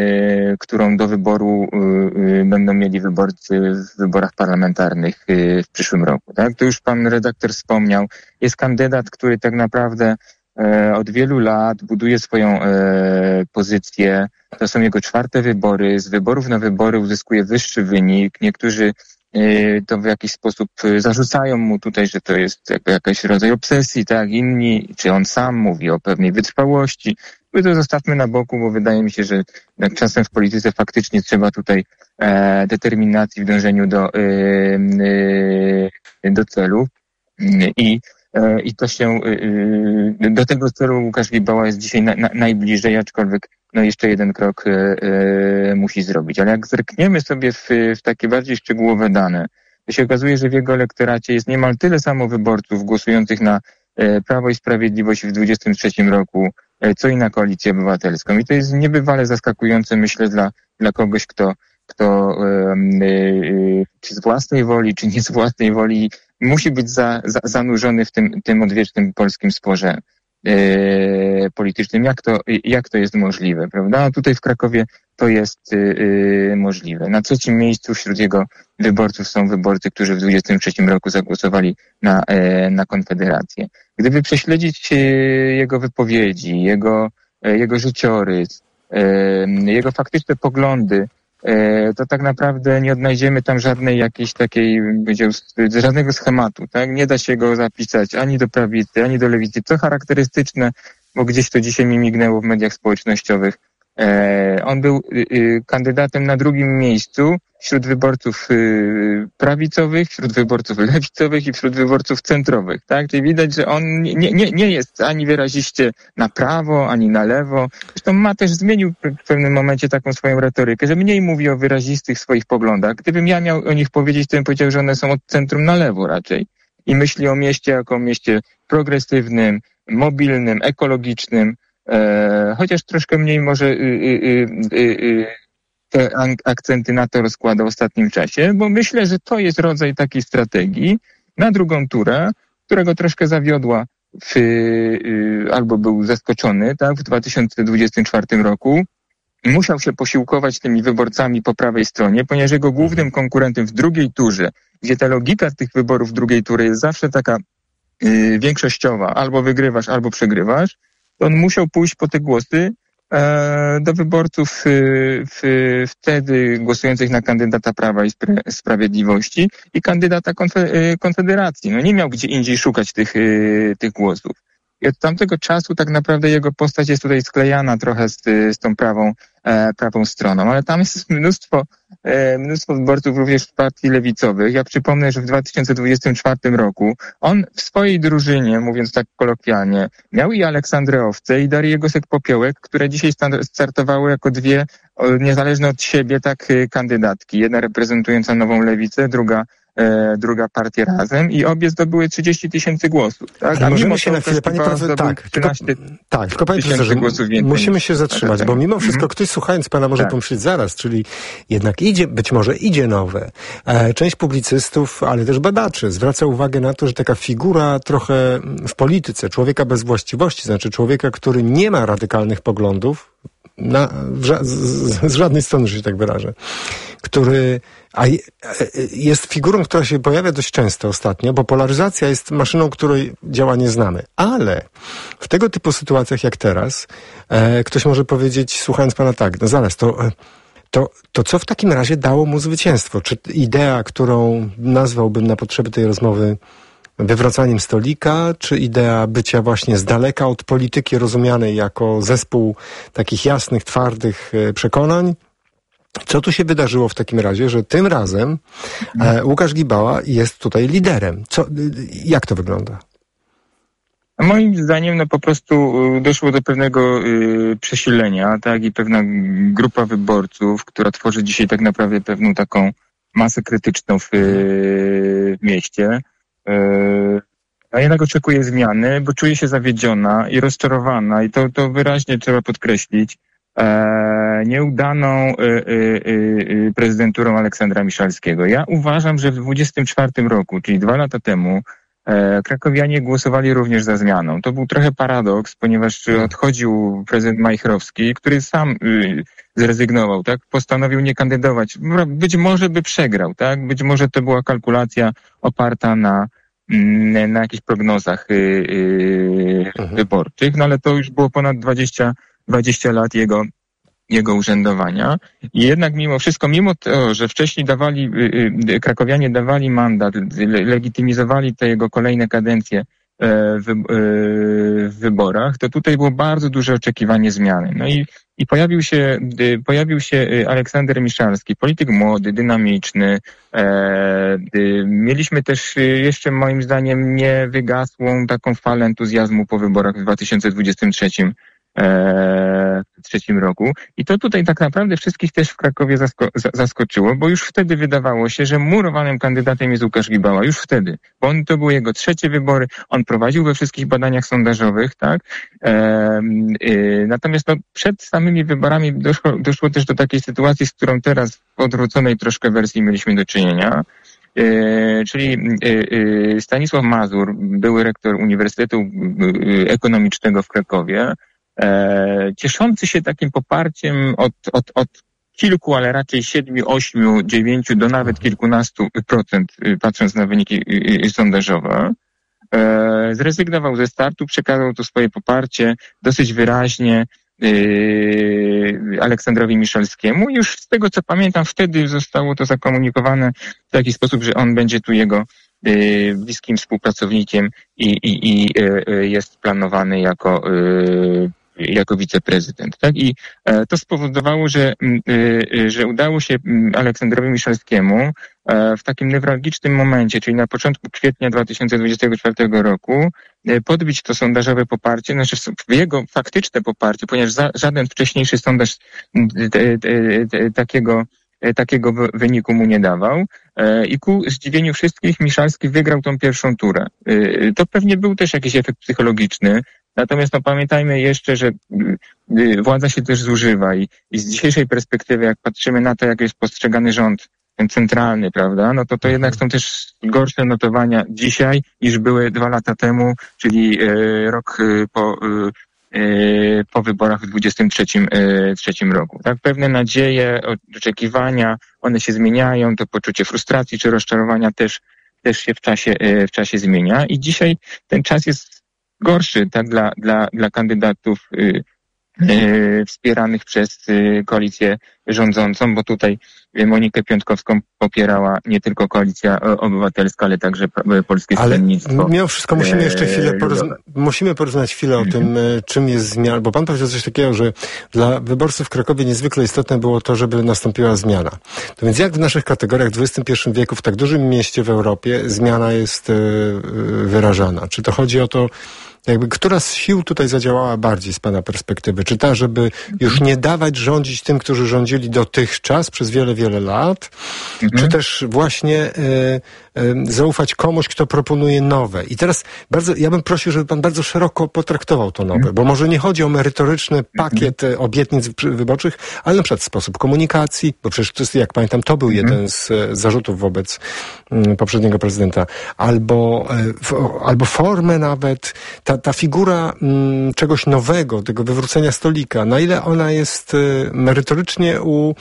którą do wyboru e, będą mieli wyborcy w wyborach parlamentarnych e, w przyszłym roku. Tak? To już pan redaktor wspomniał. Jest kandydat, który tak naprawdę e, od wielu lat buduje swoją e, pozycję. To są jego czwarte wybory. Z wyborów na wybory uzyskuje wyższy wynik. Niektórzy to w jakiś sposób zarzucają mu tutaj, że to jest jakby jakiś rodzaj obsesji, tak? Inni, czy on sam mówi o pewnej wytrwałości. My to zostawmy na boku, bo wydaje mi się, że jak czasem w polityce faktycznie trzeba tutaj e, determinacji w dążeniu do, e, e, do celu. I, e, i to się e, do tego celu Łukasz Gibała jest dzisiaj na, na, najbliżej, aczkolwiek no jeszcze jeden krok musi zrobić. Ale jak zerkniemy sobie w, w takie bardziej szczegółowe dane, to się okazuje, że w jego elektoracie jest niemal tyle samo wyborców głosujących na Prawo i Sprawiedliwość w dwudziestym trzecim roku, co i na Koalicję Obywatelską. I to jest niebywale zaskakujące, myślę, dla, dla kogoś, kto, kto yy, czy z własnej woli, czy nie z własnej woli, musi być za, za, zanurzony w tym, tym odwiecznym polskim sporze yy, politycznym. Jak to, jak to jest możliwe, prawda? A tutaj w Krakowie to jest yy, możliwe. Na trzecim miejscu wśród jego wyborców są wyborcy, którzy w dwudziestym trzecim roku zagłosowali na, yy, na Konfederację. Gdyby prześledzić yy, jego wypowiedzi, jego, yy, jego życiorys, yy, jego faktyczne poglądy, to tak naprawdę nie odnajdziemy tam żadnej jakiejś takiej, żadnego schematu, tak? Nie da się go zapisać ani do prawicy, ani do lewicy, co charakterystyczne, bo gdzieś to dzisiaj mi mignęło w mediach społecznościowych. On był kandydatem na drugim miejscu wśród wyborców prawicowych, wśród wyborców lewicowych i wśród wyborców centrowych, tak? Czyli widać, że on nie, nie, nie jest ani wyraziście na prawo, ani na lewo. Zresztą ma też zmienił w pewnym momencie taką swoją retorykę, że mniej mówi o wyrazistych swoich poglądach. Gdybym ja miał o nich powiedzieć, to bym powiedział, że one są od centrum na lewo raczej. I myśli o mieście jako o mieście progresywnym, mobilnym, ekologicznym, e, chociaż troszkę mniej może y, y, y, y, te akcenty na to rozkłada w ostatnim czasie, bo myślę, że to jest rodzaj takiej strategii na drugą turę, którego troszkę zawiodła w, y, albo był zaskoczony, tak, w dwa tysiące dwudziestym czwartym roku. Musiał się posiłkować tymi wyborcami po prawej stronie, ponieważ jego głównym konkurentem w drugiej turze, gdzie ta logika tych wyborów drugiej tury jest zawsze taka y, większościowa, albo wygrywasz, albo przegrywasz, to on musiał pójść po te głosy e, do wyborców y, w, wtedy głosujących na kandydata Prawa i Spra- Sprawiedliwości i kandydata konfe- y, Konfederacji. No nie miał gdzie indziej szukać tych, y, tych głosów. I od tamtego czasu tak naprawdę jego postać jest tutaj sklejana trochę z, z tą prawą, e, prawą stroną, ale tam jest mnóstwo, e, mnóstwo wyborców również w partii lewicowych. Ja przypomnę, że w dwa tysiące dwudziestym czwartym roku on w swojej drużynie, mówiąc tak kolokwialnie, miał i Aleksandrę Owcę i Darię Gosek-Popiołek, które dzisiaj startowały jako dwie niezależne od siebie tak kandydatki. Jedna reprezentująca Nową Lewicę, druga E, druga partia Razem i obie zdobyły trzydzieści tysięcy głosów. Tak? A możemy się na chwilę, panie profesorze, tak, tylko, tak, tylko panie profesorze, musimy się zatrzymać, tak, bo mimo wszystko mm-hmm. ktoś słuchając pana może tak. pomyśleć zaraz, czyli jednak idzie, być może idzie nowe. E, część publicystów, ale też badaczy zwraca uwagę na to, że taka figura trochę w polityce, człowieka bez właściwości, znaczy człowieka, który nie ma radykalnych poglądów, na, z, z, z żadnej strony, że się tak wyrażę, który a jest figurą, która się pojawia dość często ostatnio, bo polaryzacja jest maszyną, której działanie znamy. Ale w tego typu sytuacjach jak teraz, e, ktoś może powiedzieć, słuchając pana tak, no zaraz, to, to, to co w takim razie dało mu zwycięstwo? Czy idea, którą nazwałbym na potrzeby tej rozmowy wywracaniem stolika, czy idea bycia właśnie z daleka od polityki rozumianej jako zespół takich jasnych, twardych przekonań? Co tu się wydarzyło w takim razie, że tym razem e, Łukasz Gibała jest tutaj liderem? Co, jak to wygląda? Moim zdaniem no po prostu doszło do pewnego y, przesilenia, tak, i pewna grupa wyborców, która tworzy dzisiaj tak naprawdę pewną taką masę krytyczną w, y, w mieście, y, a jednak oczekuje zmiany, bo czuje się zawiedziona i rozczarowana i to, to wyraźnie trzeba podkreślić, E, nieudaną e, e, e, prezydenturą Aleksandra Miszalskiego. Ja uważam, że w dwudziestym czwartym roku, czyli dwa lata temu, e, krakowianie głosowali również za zmianą. To był trochę paradoks, ponieważ odchodził prezydent Majchrowski, który sam e, zrezygnował, tak? Postanowił nie kandydować. Być może by przegrał, tak? Być może to była kalkulacja oparta na na jakichś prognozach e, e, mhm. wyborczych, no ale to już było ponad dwadzieścia dwadzieścia lat jego, jego urzędowania. I jednak mimo wszystko, mimo to, że wcześniej dawali, yy, krakowianie dawali mandat, le, legitymizowali te jego kolejne kadencje yy, w, yy, w wyborach, to tutaj było bardzo duże oczekiwanie zmiany. No i, i pojawił się, yy, pojawił się Aleksander Miszalski, polityk młody, dynamiczny. Yy, mieliśmy też yy, jeszcze moim zdaniem nie wygasłą taką falę entuzjazmu po wyborach w dwa tysiące dwudziestym trzecim w trzecim roku. I to tutaj tak naprawdę wszystkich też w Krakowie zasko- zaskoczyło, bo już wtedy wydawało się, że murowanym kandydatem jest Łukasz Gibała. Już wtedy. Bo on, to były jego trzecie wybory. On prowadził we wszystkich badaniach sondażowych, tak? E, y, natomiast no, przed samymi wyborami doszło, doszło też do takiej sytuacji, z którą teraz w odwróconej troszkę wersji mieliśmy do czynienia. E, czyli e, e, Stanisław Mazur, były rektor Uniwersytetu Ekonomicznego w Krakowie, e, cieszący się takim poparciem od, od, od kilku, ale raczej siedmiu, ośmiu, dziewięciu do nawet kilkunastu procent, patrząc na wyniki sondażowe, e, zrezygnował ze startu, przekazał to swoje poparcie dosyć wyraźnie Aleksandrowi Miszalskiemu. Już z tego, co pamiętam, wtedy zostało to zakomunikowane w taki sposób, że on będzie tu jego bliskim współpracownikiem i, i, i jest planowany jako, jako wiceprezydent. Tak? I to spowodowało, że, że udało się Aleksandrowi Miszalskiemu w takim newralgicznym momencie, czyli na początku kwietnia dwa tysiące dwudziestego czwartego roku, podbić to sondażowe poparcie, znaczy jego faktyczne poparcie, ponieważ za, żaden wcześniejszy sondaż te, te, te, takiego, takiego wyniku mu nie dawał. I ku zdziwieniu wszystkich Miszalski wygrał tą pierwszą turę. To pewnie był też jakiś efekt psychologiczny. Natomiast no, pamiętajmy jeszcze, że władza się też zużywa i, i z dzisiejszej perspektywy, jak patrzymy na to, jak jest postrzegany rząd, ten centralny, prawda, no to to jednak są też gorsze notowania dzisiaj, niż były dwa lata temu, czyli e, rok e, po, e, po wyborach w dwudziestym trzecim, e, trzecim roku. Tak, pewne nadzieje, oczekiwania, one się zmieniają, to poczucie frustracji czy rozczarowania też, też się w czasie, e, w czasie zmienia i dzisiaj ten czas jest gorszy, tak, dla, dla, dla kandydatów y, y, wspieranych przez y, koalicję rządzącą, bo tutaj Monikę Piątkowską popierała nie tylko Koalicja Obywatelska, ale także Polskie Stronnictwo. Ale mimo wszystko musimy jeszcze chwilę porozma- musimy porozmawiać chwilę o tym, czym jest zmiana, bo pan powiedział coś takiego, że dla wyborców w Krakowie niezwykle istotne było to, żeby nastąpiła zmiana. To więc jak w naszych kategoriach w dwudziestym pierwszym wieku, w tak dużym mieście w Europie, zmiana jest y, y, wyrażana? Czy to chodzi o to, jakby, która z sił tutaj zadziałała bardziej z pana perspektywy? Czy ta, żeby już nie dawać rządzić tym, którzy rządzili dotychczas przez wiele, wiele lat? Mhm. Czy też właśnie y, y, zaufać komuś, kto proponuje nowe? I teraz bardzo, ja bym prosił, żeby pan bardzo szeroko potraktował to nowe, mhm. bo może nie chodzi o merytoryczny pakiet mhm. obietnic wyborczych, ale na przykład sposób komunikacji, bo przecież to jest, jak pamiętam, to był mhm. jeden z zarzutów wobec y, poprzedniego prezydenta, albo, y, f, albo formę nawet, ta, ta figura y, czegoś nowego, tego wywrócenia stolika, na ile ona jest y, merytorycznie u,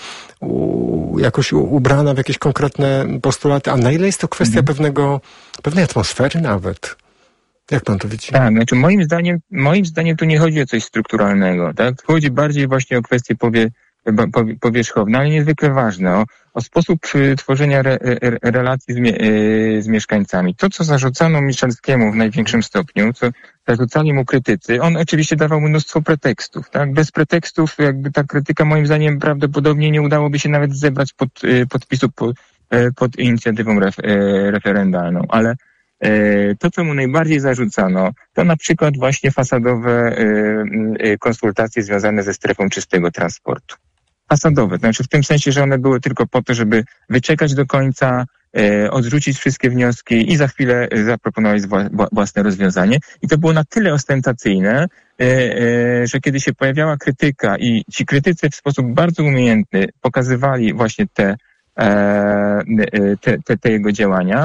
u, jakoś u, ubrana w jakieś konkretne postulaty, a na ile jest to kwestia mhm. pewnego, pewnej atmosfery nawet. Jak pan to widzi? Tak, znaczy moim zdaniem, moim zdaniem tu nie chodzi o coś strukturalnego, tak? Chodzi bardziej właśnie o kwestie powie, powierzchowne, ale niezwykle ważne, o, o sposób tworzenia re, re, relacji z, mie, z mieszkańcami. To, co zarzucano Miszalskiemu w największym stopniu, co zarzucali mu krytycy, on oczywiście dawał mnóstwo pretekstów, tak? Bez pretekstów jakby ta krytyka moim zdaniem prawdopodobnie nie udałoby się nawet zebrać pod, podpisów pod, pod inicjatywą ref, referendalną, ale to, co mu najbardziej zarzucano, to na przykład właśnie fasadowe konsultacje związane ze strefą czystego transportu. Fasadowe, to znaczy w tym sensie, że one były tylko po to, żeby wyczekać do końca, odrzucić wszystkie wnioski i za chwilę zaproponować własne rozwiązanie. I to było na tyle ostentacyjne, że kiedy się pojawiała krytyka i ci krytycy w sposób bardzo umiejętny pokazywali właśnie te Te, te, te jego działania,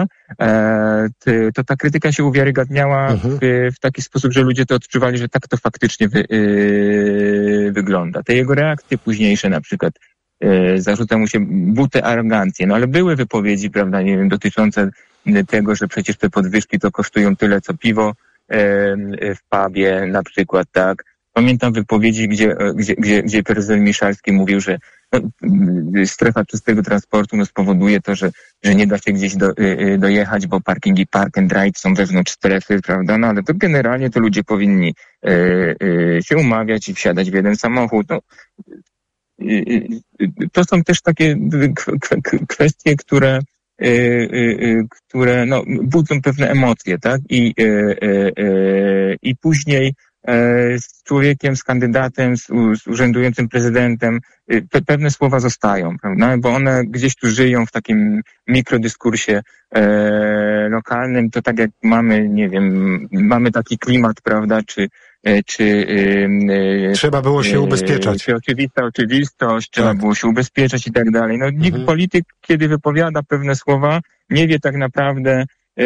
to ta krytyka się uwiarygadniała mhm. w, w taki sposób, że ludzie to odczuwali, że tak to faktycznie wy, yy, wygląda. Te jego reakcje późniejsze, na przykład yy, zarzuca mu się butę arogancję, no ale były wypowiedzi, prawda, nie wiem, dotyczące tego, że przecież te podwyżki to kosztują tyle, co piwo yy, w pubie, na przykład, tak. Pamiętam wypowiedzi, gdzie, gdzie, gdzie, gdzie prezydent Miszalski mówił, że no, strefa czystego transportu no, spowoduje to, że, że nie da się gdzieś do, y, dojechać, bo parkingi park and ride są wewnątrz strefy, prawda? No ale to generalnie to ludzie powinni y, y, się umawiać i wsiadać w jeden samochód. No, y, y, to są też takie k- k- kwestie, które, y, y, które no, budzą pewne emocje, tak? I, y, y, y, i później z człowiekiem, z kandydatem, z, z urzędującym prezydentem, pe, pewne słowa zostają, prawda? Bo one gdzieś tu żyją w takim mikrodyskursie e, lokalnym. To tak jak mamy, nie wiem, mamy taki klimat, prawda, czy czy e, trzeba było się ubezpieczać. Czy oczywista oczywistość, trzeba tak. było się ubezpieczać i tak dalej. No nikt mhm. polityk, kiedy wypowiada pewne słowa, nie wie tak naprawdę,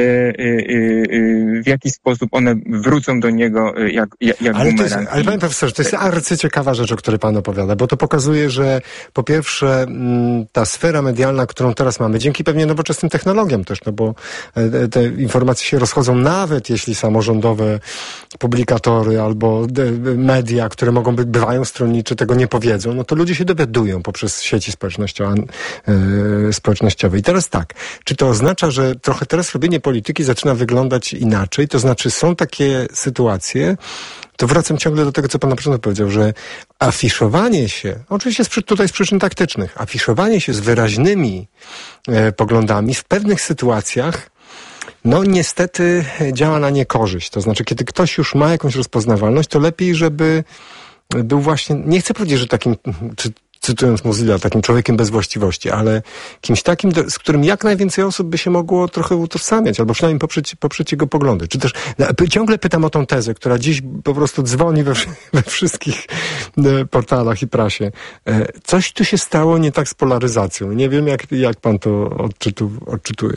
w jaki sposób one wrócą do niego jak, jak, jak ale bumerang. Jest, ale panie profesorze, to jest arcyciekawa rzecz, o której pan opowiada, bo to pokazuje, że po pierwsze ta sfera medialna, którą teraz mamy, dzięki pewnie nowoczesnym technologiom też, no bo te informacje się rozchodzą, nawet jeśli samorządowe publikatory albo media, które mogą być, bywają stronnicze, tego nie powiedzą, no to ludzie się dowiadują poprzez sieci społecznościowe. społecznościowe. I teraz tak, czy to oznacza, że trochę teraz robienie polityki zaczyna wyglądać inaczej, to znaczy są takie sytuacje, to wracam ciągle do tego, co pan na początku powiedział, że afiszowanie się, oczywiście tutaj z przyczyn taktycznych, afiszowanie się z wyraźnymi e, poglądami w pewnych sytuacjach, no niestety działa na niekorzyść. To znaczy, kiedy ktoś już ma jakąś rozpoznawalność, to lepiej, żeby był właśnie, nie chcę powiedzieć, że takim, czy cytując Mozilla, takim człowiekiem bez właściwości, ale kimś takim, z którym jak najwięcej osób by się mogło trochę utożsamiać, albo przynajmniej poprzeć, poprzeć jego poglądy. Czy też ciągle pytam o tą tezę, która dziś po prostu dzwoni we, we wszystkich portalach i prasie. Coś tu się stało nie tak z polaryzacją. Nie wiem, jak, jak pan to odczytu, odczytuje.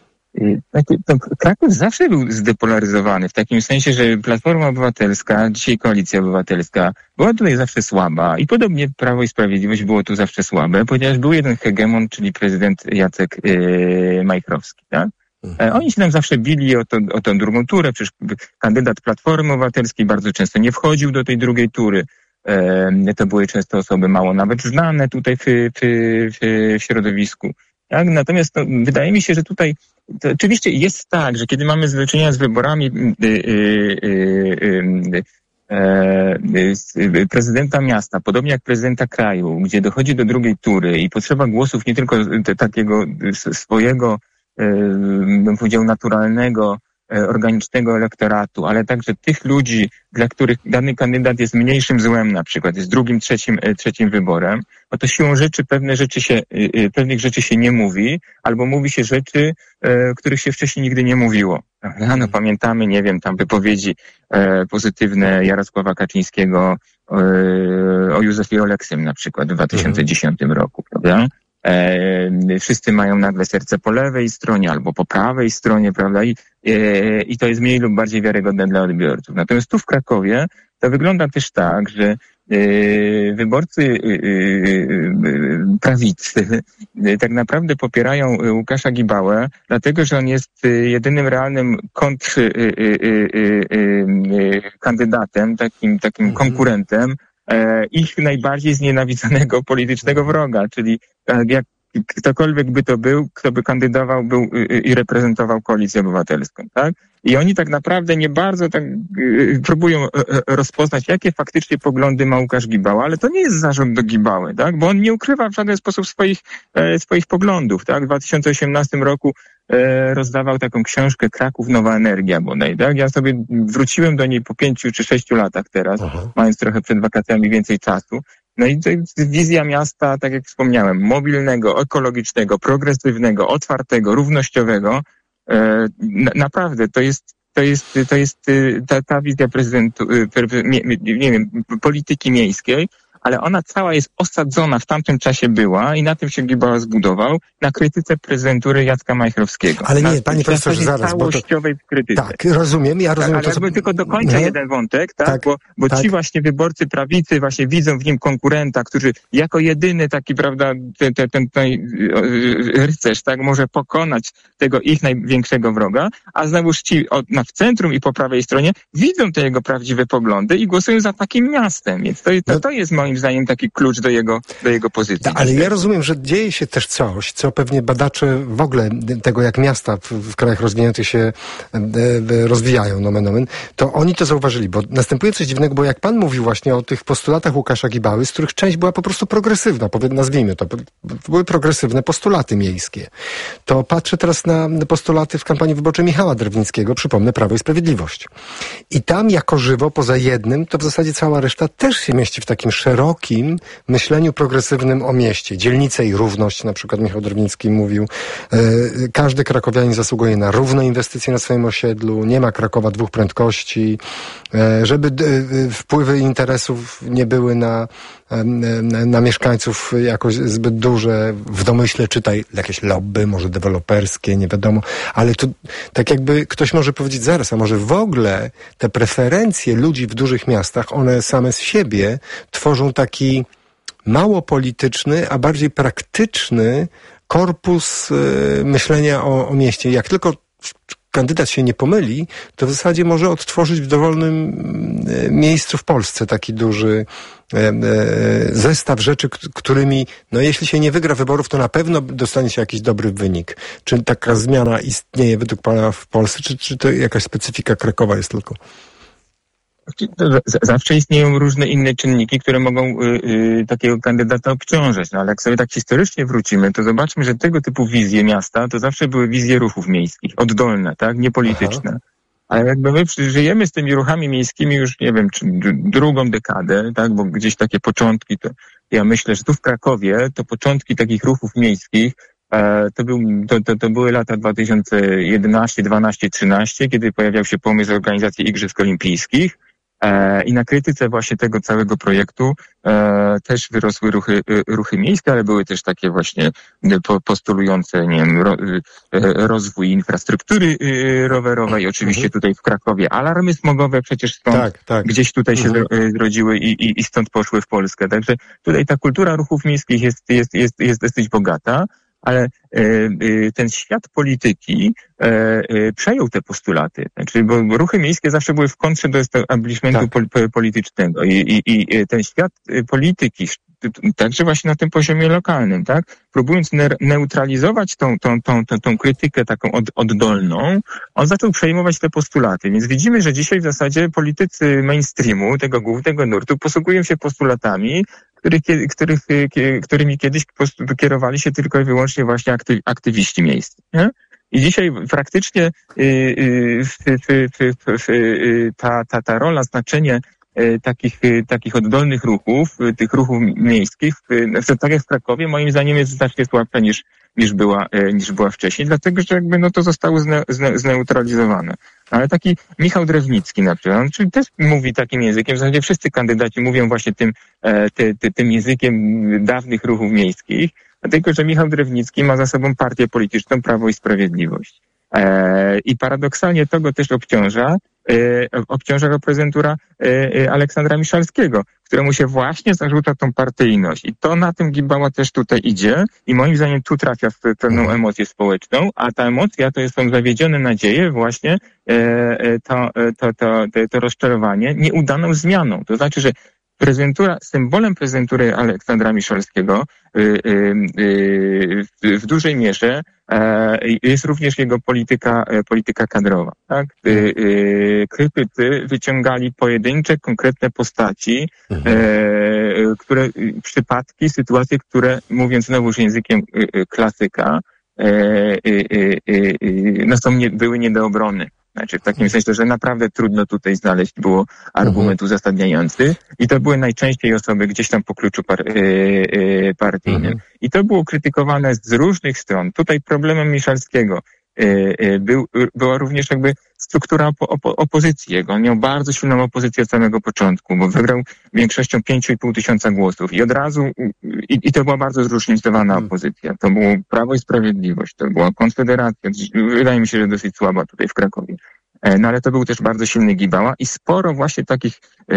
Kraków zawsze był zdepolaryzowany, w takim sensie, że Platforma Obywatelska, dzisiaj Koalicja Obywatelska, była tutaj zawsze słaba i podobnie Prawo i Sprawiedliwość było tu zawsze słabe, ponieważ był jeden hegemon, czyli prezydent Jacek yy, Majchrowski, tak? Mhm. Oni się tam zawsze bili o, to, o tę drugą turę, przecież kandydat Platformy Obywatelskiej bardzo często nie wchodził do tej drugiej tury. E, to były często osoby mało nawet znane tutaj w, w, w, w środowisku. Tak? Natomiast no, wydaje mi się, że tutaj to oczywiście jest tak, że kiedy mamy do czynienia z wyborami yy, yy, yy, yy, prezydenta miasta, podobnie jak prezydenta kraju, gdzie dochodzi do drugiej tury i potrzeba głosów nie tylko te, takiego swojego, yy, bym powiedział, naturalnego, organicznego elektoratu, ale także tych ludzi, dla których dany kandydat jest mniejszym złem na przykład, jest drugim, trzecim, trzecim wyborem, no to siłą rzeczy pewne rzeczy się, pewnych rzeczy się nie mówi, albo mówi się rzeczy, których się wcześniej nigdy nie mówiło. No pamiętamy, nie wiem, tam wypowiedzi pozytywne Jarosława Kaczyńskiego o Józefie Oleksym na przykład w dwa tysiące dziesiątym roku, prawda? E, wszyscy mają nagle serce po lewej stronie albo po prawej stronie, prawda? I, e, i to jest mniej lub bardziej wiarygodne dla odbiorców. Natomiast tu w Krakowie to wygląda też tak, że e, wyborcy e, e, prawicy e, tak naprawdę popierają Łukasza Gibałę, dlatego że on jest jedynym realnym kontr e, e, e, e, kandydatem, takim, takim mhm. konkurentem ich najbardziej znienawidzonego politycznego wroga, czyli jak ktokolwiek by to był, kto by kandydował był i reprezentował Koalicję Obywatelską, tak? I oni tak naprawdę nie bardzo tak próbują rozpoznać, jakie faktycznie poglądy ma Łukasz Gibała, ale to nie jest zarzut do Gibały, tak? Bo on nie ukrywa w żaden sposób swoich, swoich poglądów, tak? W dwa tysiące osiemnastym roku rozdawał taką książkę Kraków Nowa Energia bodaj, tak? Ja sobie wróciłem do niej po pięciu czy sześciu latach teraz, Aha. mając trochę przed wakacjami więcej czasu. No i to jest wizja miasta, tak jak wspomniałem, mobilnego, ekologicznego, progresywnego, otwartego, równościowego. E, na, naprawdę, to jest, to jest, to jest ta, ta wizja prezydentu, nie, nie wiem, polityki miejskiej, ale ona cała jest osadzona, w tamtym czasie była i na tym się Gibała zbudował, na krytyce prezydentury Jacka Majchrowskiego. Ale nie, na, panie profesorze, zaraz. Całościowej bo to, krytyce. Tak, rozumiem, ja rozumiem. Tak, ale to, co... tylko dokończę no. jeden wątek, tak? tak bo bo tak. ci właśnie wyborcy prawicy właśnie widzą w nim konkurenta, który jako jedyny taki, prawda, ten, ten, ten, ten rycerz, tak, może pokonać tego ich największego wroga, a znowuż ci od, na, w centrum i po prawej stronie widzą te jego prawdziwe poglądy i głosują za takim miastem. Więc to, to, to jest moim moim zdaniem taki klucz do jego, do jego pozycji. Da, ale ja rozumiem, że dzieje się też coś, co pewnie badacze w ogóle tego, jak miasta w, w krajach rozwijających się e, e, rozwijają, nomen omen, to oni to zauważyli, bo następuje coś dziwnego, bo jak pan mówił właśnie o tych postulatach Łukasza Gibały, z których część była po prostu progresywna, nazwijmy to, były progresywne postulaty miejskie. To patrzę teraz na postulaty w kampanii wyborczej Michała Drewnickiego, przypomnę, Prawo i Sprawiedliwość. I tam jako żywo, poza jednym, to w zasadzie cała reszta też się mieści w takim szerokim myśleniu progresywnym o mieście. Dzielnice i równość, na przykład Michał Drewnicki mówił, e, każdy krakowianin zasługuje na równe inwestycje na swoim osiedlu, nie ma Krakowa dwóch prędkości, e, żeby e, wpływy interesów nie były na, e, na, na mieszkańców jakoś zbyt duże, w domyśle czytaj jakieś lobby, może deweloperskie, nie wiadomo, ale to tak jakby ktoś może powiedzieć zaraz, a może w ogóle te preferencje ludzi w dużych miastach, one same z siebie tworzą taki mało polityczny, a bardziej praktyczny korpus y, myślenia o, o mieście. Jak tylko kandydat się nie pomyli, to w zasadzie może odtworzyć w dowolnym y, miejscu w Polsce taki duży y, y, zestaw rzeczy, którymi, no jeśli się nie wygra wyborów, to na pewno dostanie się jakiś dobry wynik. Czy taka zmiana istnieje według pana w Polsce, czy, czy to jakaś specyfika Krakowa jest tylko? Zawsze istnieją różne inne czynniki, które mogą y, y, takiego kandydata obciążać. No ale jak sobie tak historycznie wrócimy, to zobaczmy, że tego typu wizje miasta to zawsze były wizje ruchów miejskich, oddolne, tak, niepolityczne. Aha. Ale jakby my żyjemy z tymi ruchami miejskimi już, nie wiem, czy drugą dekadę, tak, bo gdzieś takie początki, to ja myślę, że tu w Krakowie to początki takich ruchów miejskich e, to, był, to, to, to były lata dwa tysiące jedenaście, dwanaście, trzynaście, kiedy pojawiał się pomysł organizacji Igrzysk Olimpijskich. E, I na krytyce właśnie tego całego projektu e, też wyrosły ruchy, ruchy miejskie, ale były też takie właśnie po, postulujące, nie wiem, ro, rozwój infrastruktury rowerowej. Oczywiście mhm. tutaj w Krakowie alarmy smogowe przecież stąd tak, tak. gdzieś tutaj się mhm. zrodziły i, i, i stąd poszły w Polskę. Także tutaj ta kultura ruchów miejskich jest, jest, jest, jest dosyć bogata. Ale e, e, ten świat polityki e, e, przejął te postulaty. Znaczy, bo ruchy miejskie zawsze były w kontrze do establishmentu tak. pol, politycznego i, i, i ten świat polityki, także właśnie na tym poziomie lokalnym, tak, próbując ne, neutralizować tą, tą, tą, tą, tą krytykę taką od, oddolną, on zaczął przejmować te postulaty. Więc widzimy, że dzisiaj w zasadzie politycy mainstreamu, tego głównego nurtu, posługują się postulatami, Których, których, którymi kiedyś kierowali się tylko i wyłącznie właśnie aktyw, aktywiści miejscy. Nie? I dzisiaj praktycznie yy, yy, yy, yy, ta, ta, ta rola, znaczenie yy, takich, yy, takich oddolnych ruchów, yy, tych ruchów miejskich, yy, tak jak w Krakowie, moim zdaniem jest znacznie słabsza niż, niż, była, yy, niż była wcześniej, dlatego że jakby no to zostało zne, zne, zneutralizowane. Ale taki Michał Drewnicki na przykład, on czyli też mówi takim językiem, w zasadzie wszyscy kandydaci mówią właśnie tym, e, ty, ty, tym językiem dawnych ruchów miejskich, dlatego że Michał Drewnicki ma za sobą partię polityczną Prawo i Sprawiedliwość. E, I paradoksalnie to go też obciąża, e, obciąża go prezentura e, Aleksandra Miszalskiego, któremu się właśnie zarzuca tą partyjność. I to na tym Gibała też tutaj idzie i moim zdaniem tu trafia w pewną emocję społeczną, a ta emocja to są zawiedzione nadzieje właśnie e, to, to, to, to, to rozczarowanie nieudaną zmianą. To znaczy, że prezentura, symbolem prezentury Aleksandra Miszalskiego y, y, y, w dużej mierze y, jest również jego polityka, polityka kadrowa. Tak? Y, y, krytycy wyciągali pojedyncze, konkretne postaci, mhm. y, które, przypadki, sytuacje, które, mówiąc znowuż językiem y, y, klasyka, y, y, y, y, no są nie, były nie do obrony. Znaczy w takim sensie, że naprawdę trudno tutaj znaleźć było argument uzasadniający i to były najczęściej osoby gdzieś tam po kluczu par, yy, yy, partyjnym. Mhm. I to było krytykowane z różnych stron. Tutaj problemem Miszalskiego yy, yy, był, yy, była również jakby struktura opo- opo- opozycji jego. On miał bardzo silną opozycję od samego początku, bo wygrał większością pięć i pół tysiąca głosów i od razu, i, i to była bardzo zróżnicowana hmm. opozycja. To było Prawo i Sprawiedliwość, to była Konfederacja, wydaje mi się, że dosyć słaba tutaj w Krakowie. No ale to był też bardzo silny Gibała i sporo właśnie takich, e,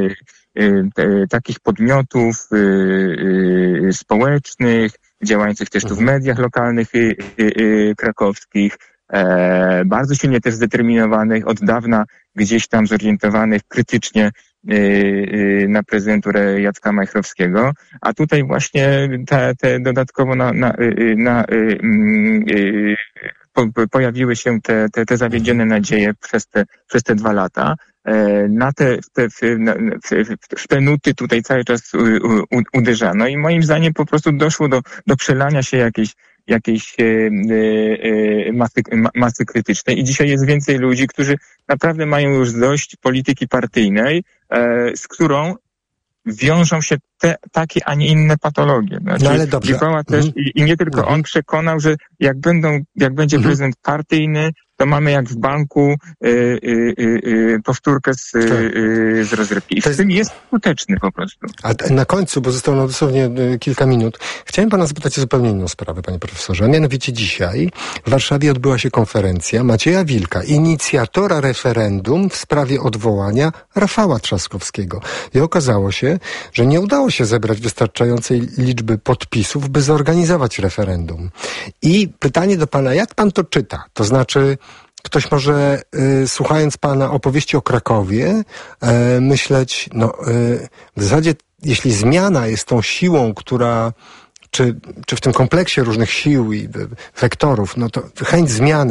e, takich podmiotów e, e, społecznych, działających też tu w mediach lokalnych e, e, krakowskich, E, bardzo silnie też zdeterminowanych, od dawna gdzieś tam zorientowanych krytycznie na prezydenturę Jacka Majchrowskiego, a tutaj właśnie te, te dodatkowo na, na, na, po, pojawiły się te, te, te zawiedzione nadzieje przez te, przez te dwa lata. Na te, te, w te nuty tutaj cały czas u, u, uderzano i moim zdaniem po prostu doszło do, do przelania się jakiejś jakiejś e, e, masy, masy krytycznej i dzisiaj jest więcej ludzi, którzy naprawdę mają już dość polityki partyjnej, e, z którą wiążą się te, takie, a nie inne patologie. Znaczy, no ale dobrze. Mikoła też mm. i, i nie tylko mm. on przekonał, że jak będą, jak będzie mm. prezydent partyjny, to mamy jak w banku y, y, y, y, powtórkę z, y, z rozrywki. I w tym jest skuteczny po prostu. A na końcu, bo zostało nam dosłownie kilka minut, chciałem pana zapytać o zupełnie inną sprawę, panie profesorze. A mianowicie dzisiaj w Warszawie odbyła się konferencja Macieja Wilka, inicjatora referendum w sprawie odwołania Rafała Trzaskowskiego. I okazało się, że nie udało się zebrać wystarczającej liczby podpisów, by zorganizować referendum. I pytanie do pana, jak pan to czyta? To znaczy, ktoś może, y, słuchając pana opowieści o Krakowie, y, myśleć, no y, w zasadzie, jeśli zmiana jest tą siłą, która, czy, czy w tym kompleksie różnych sił i y, wektorów, no to chęć zmiany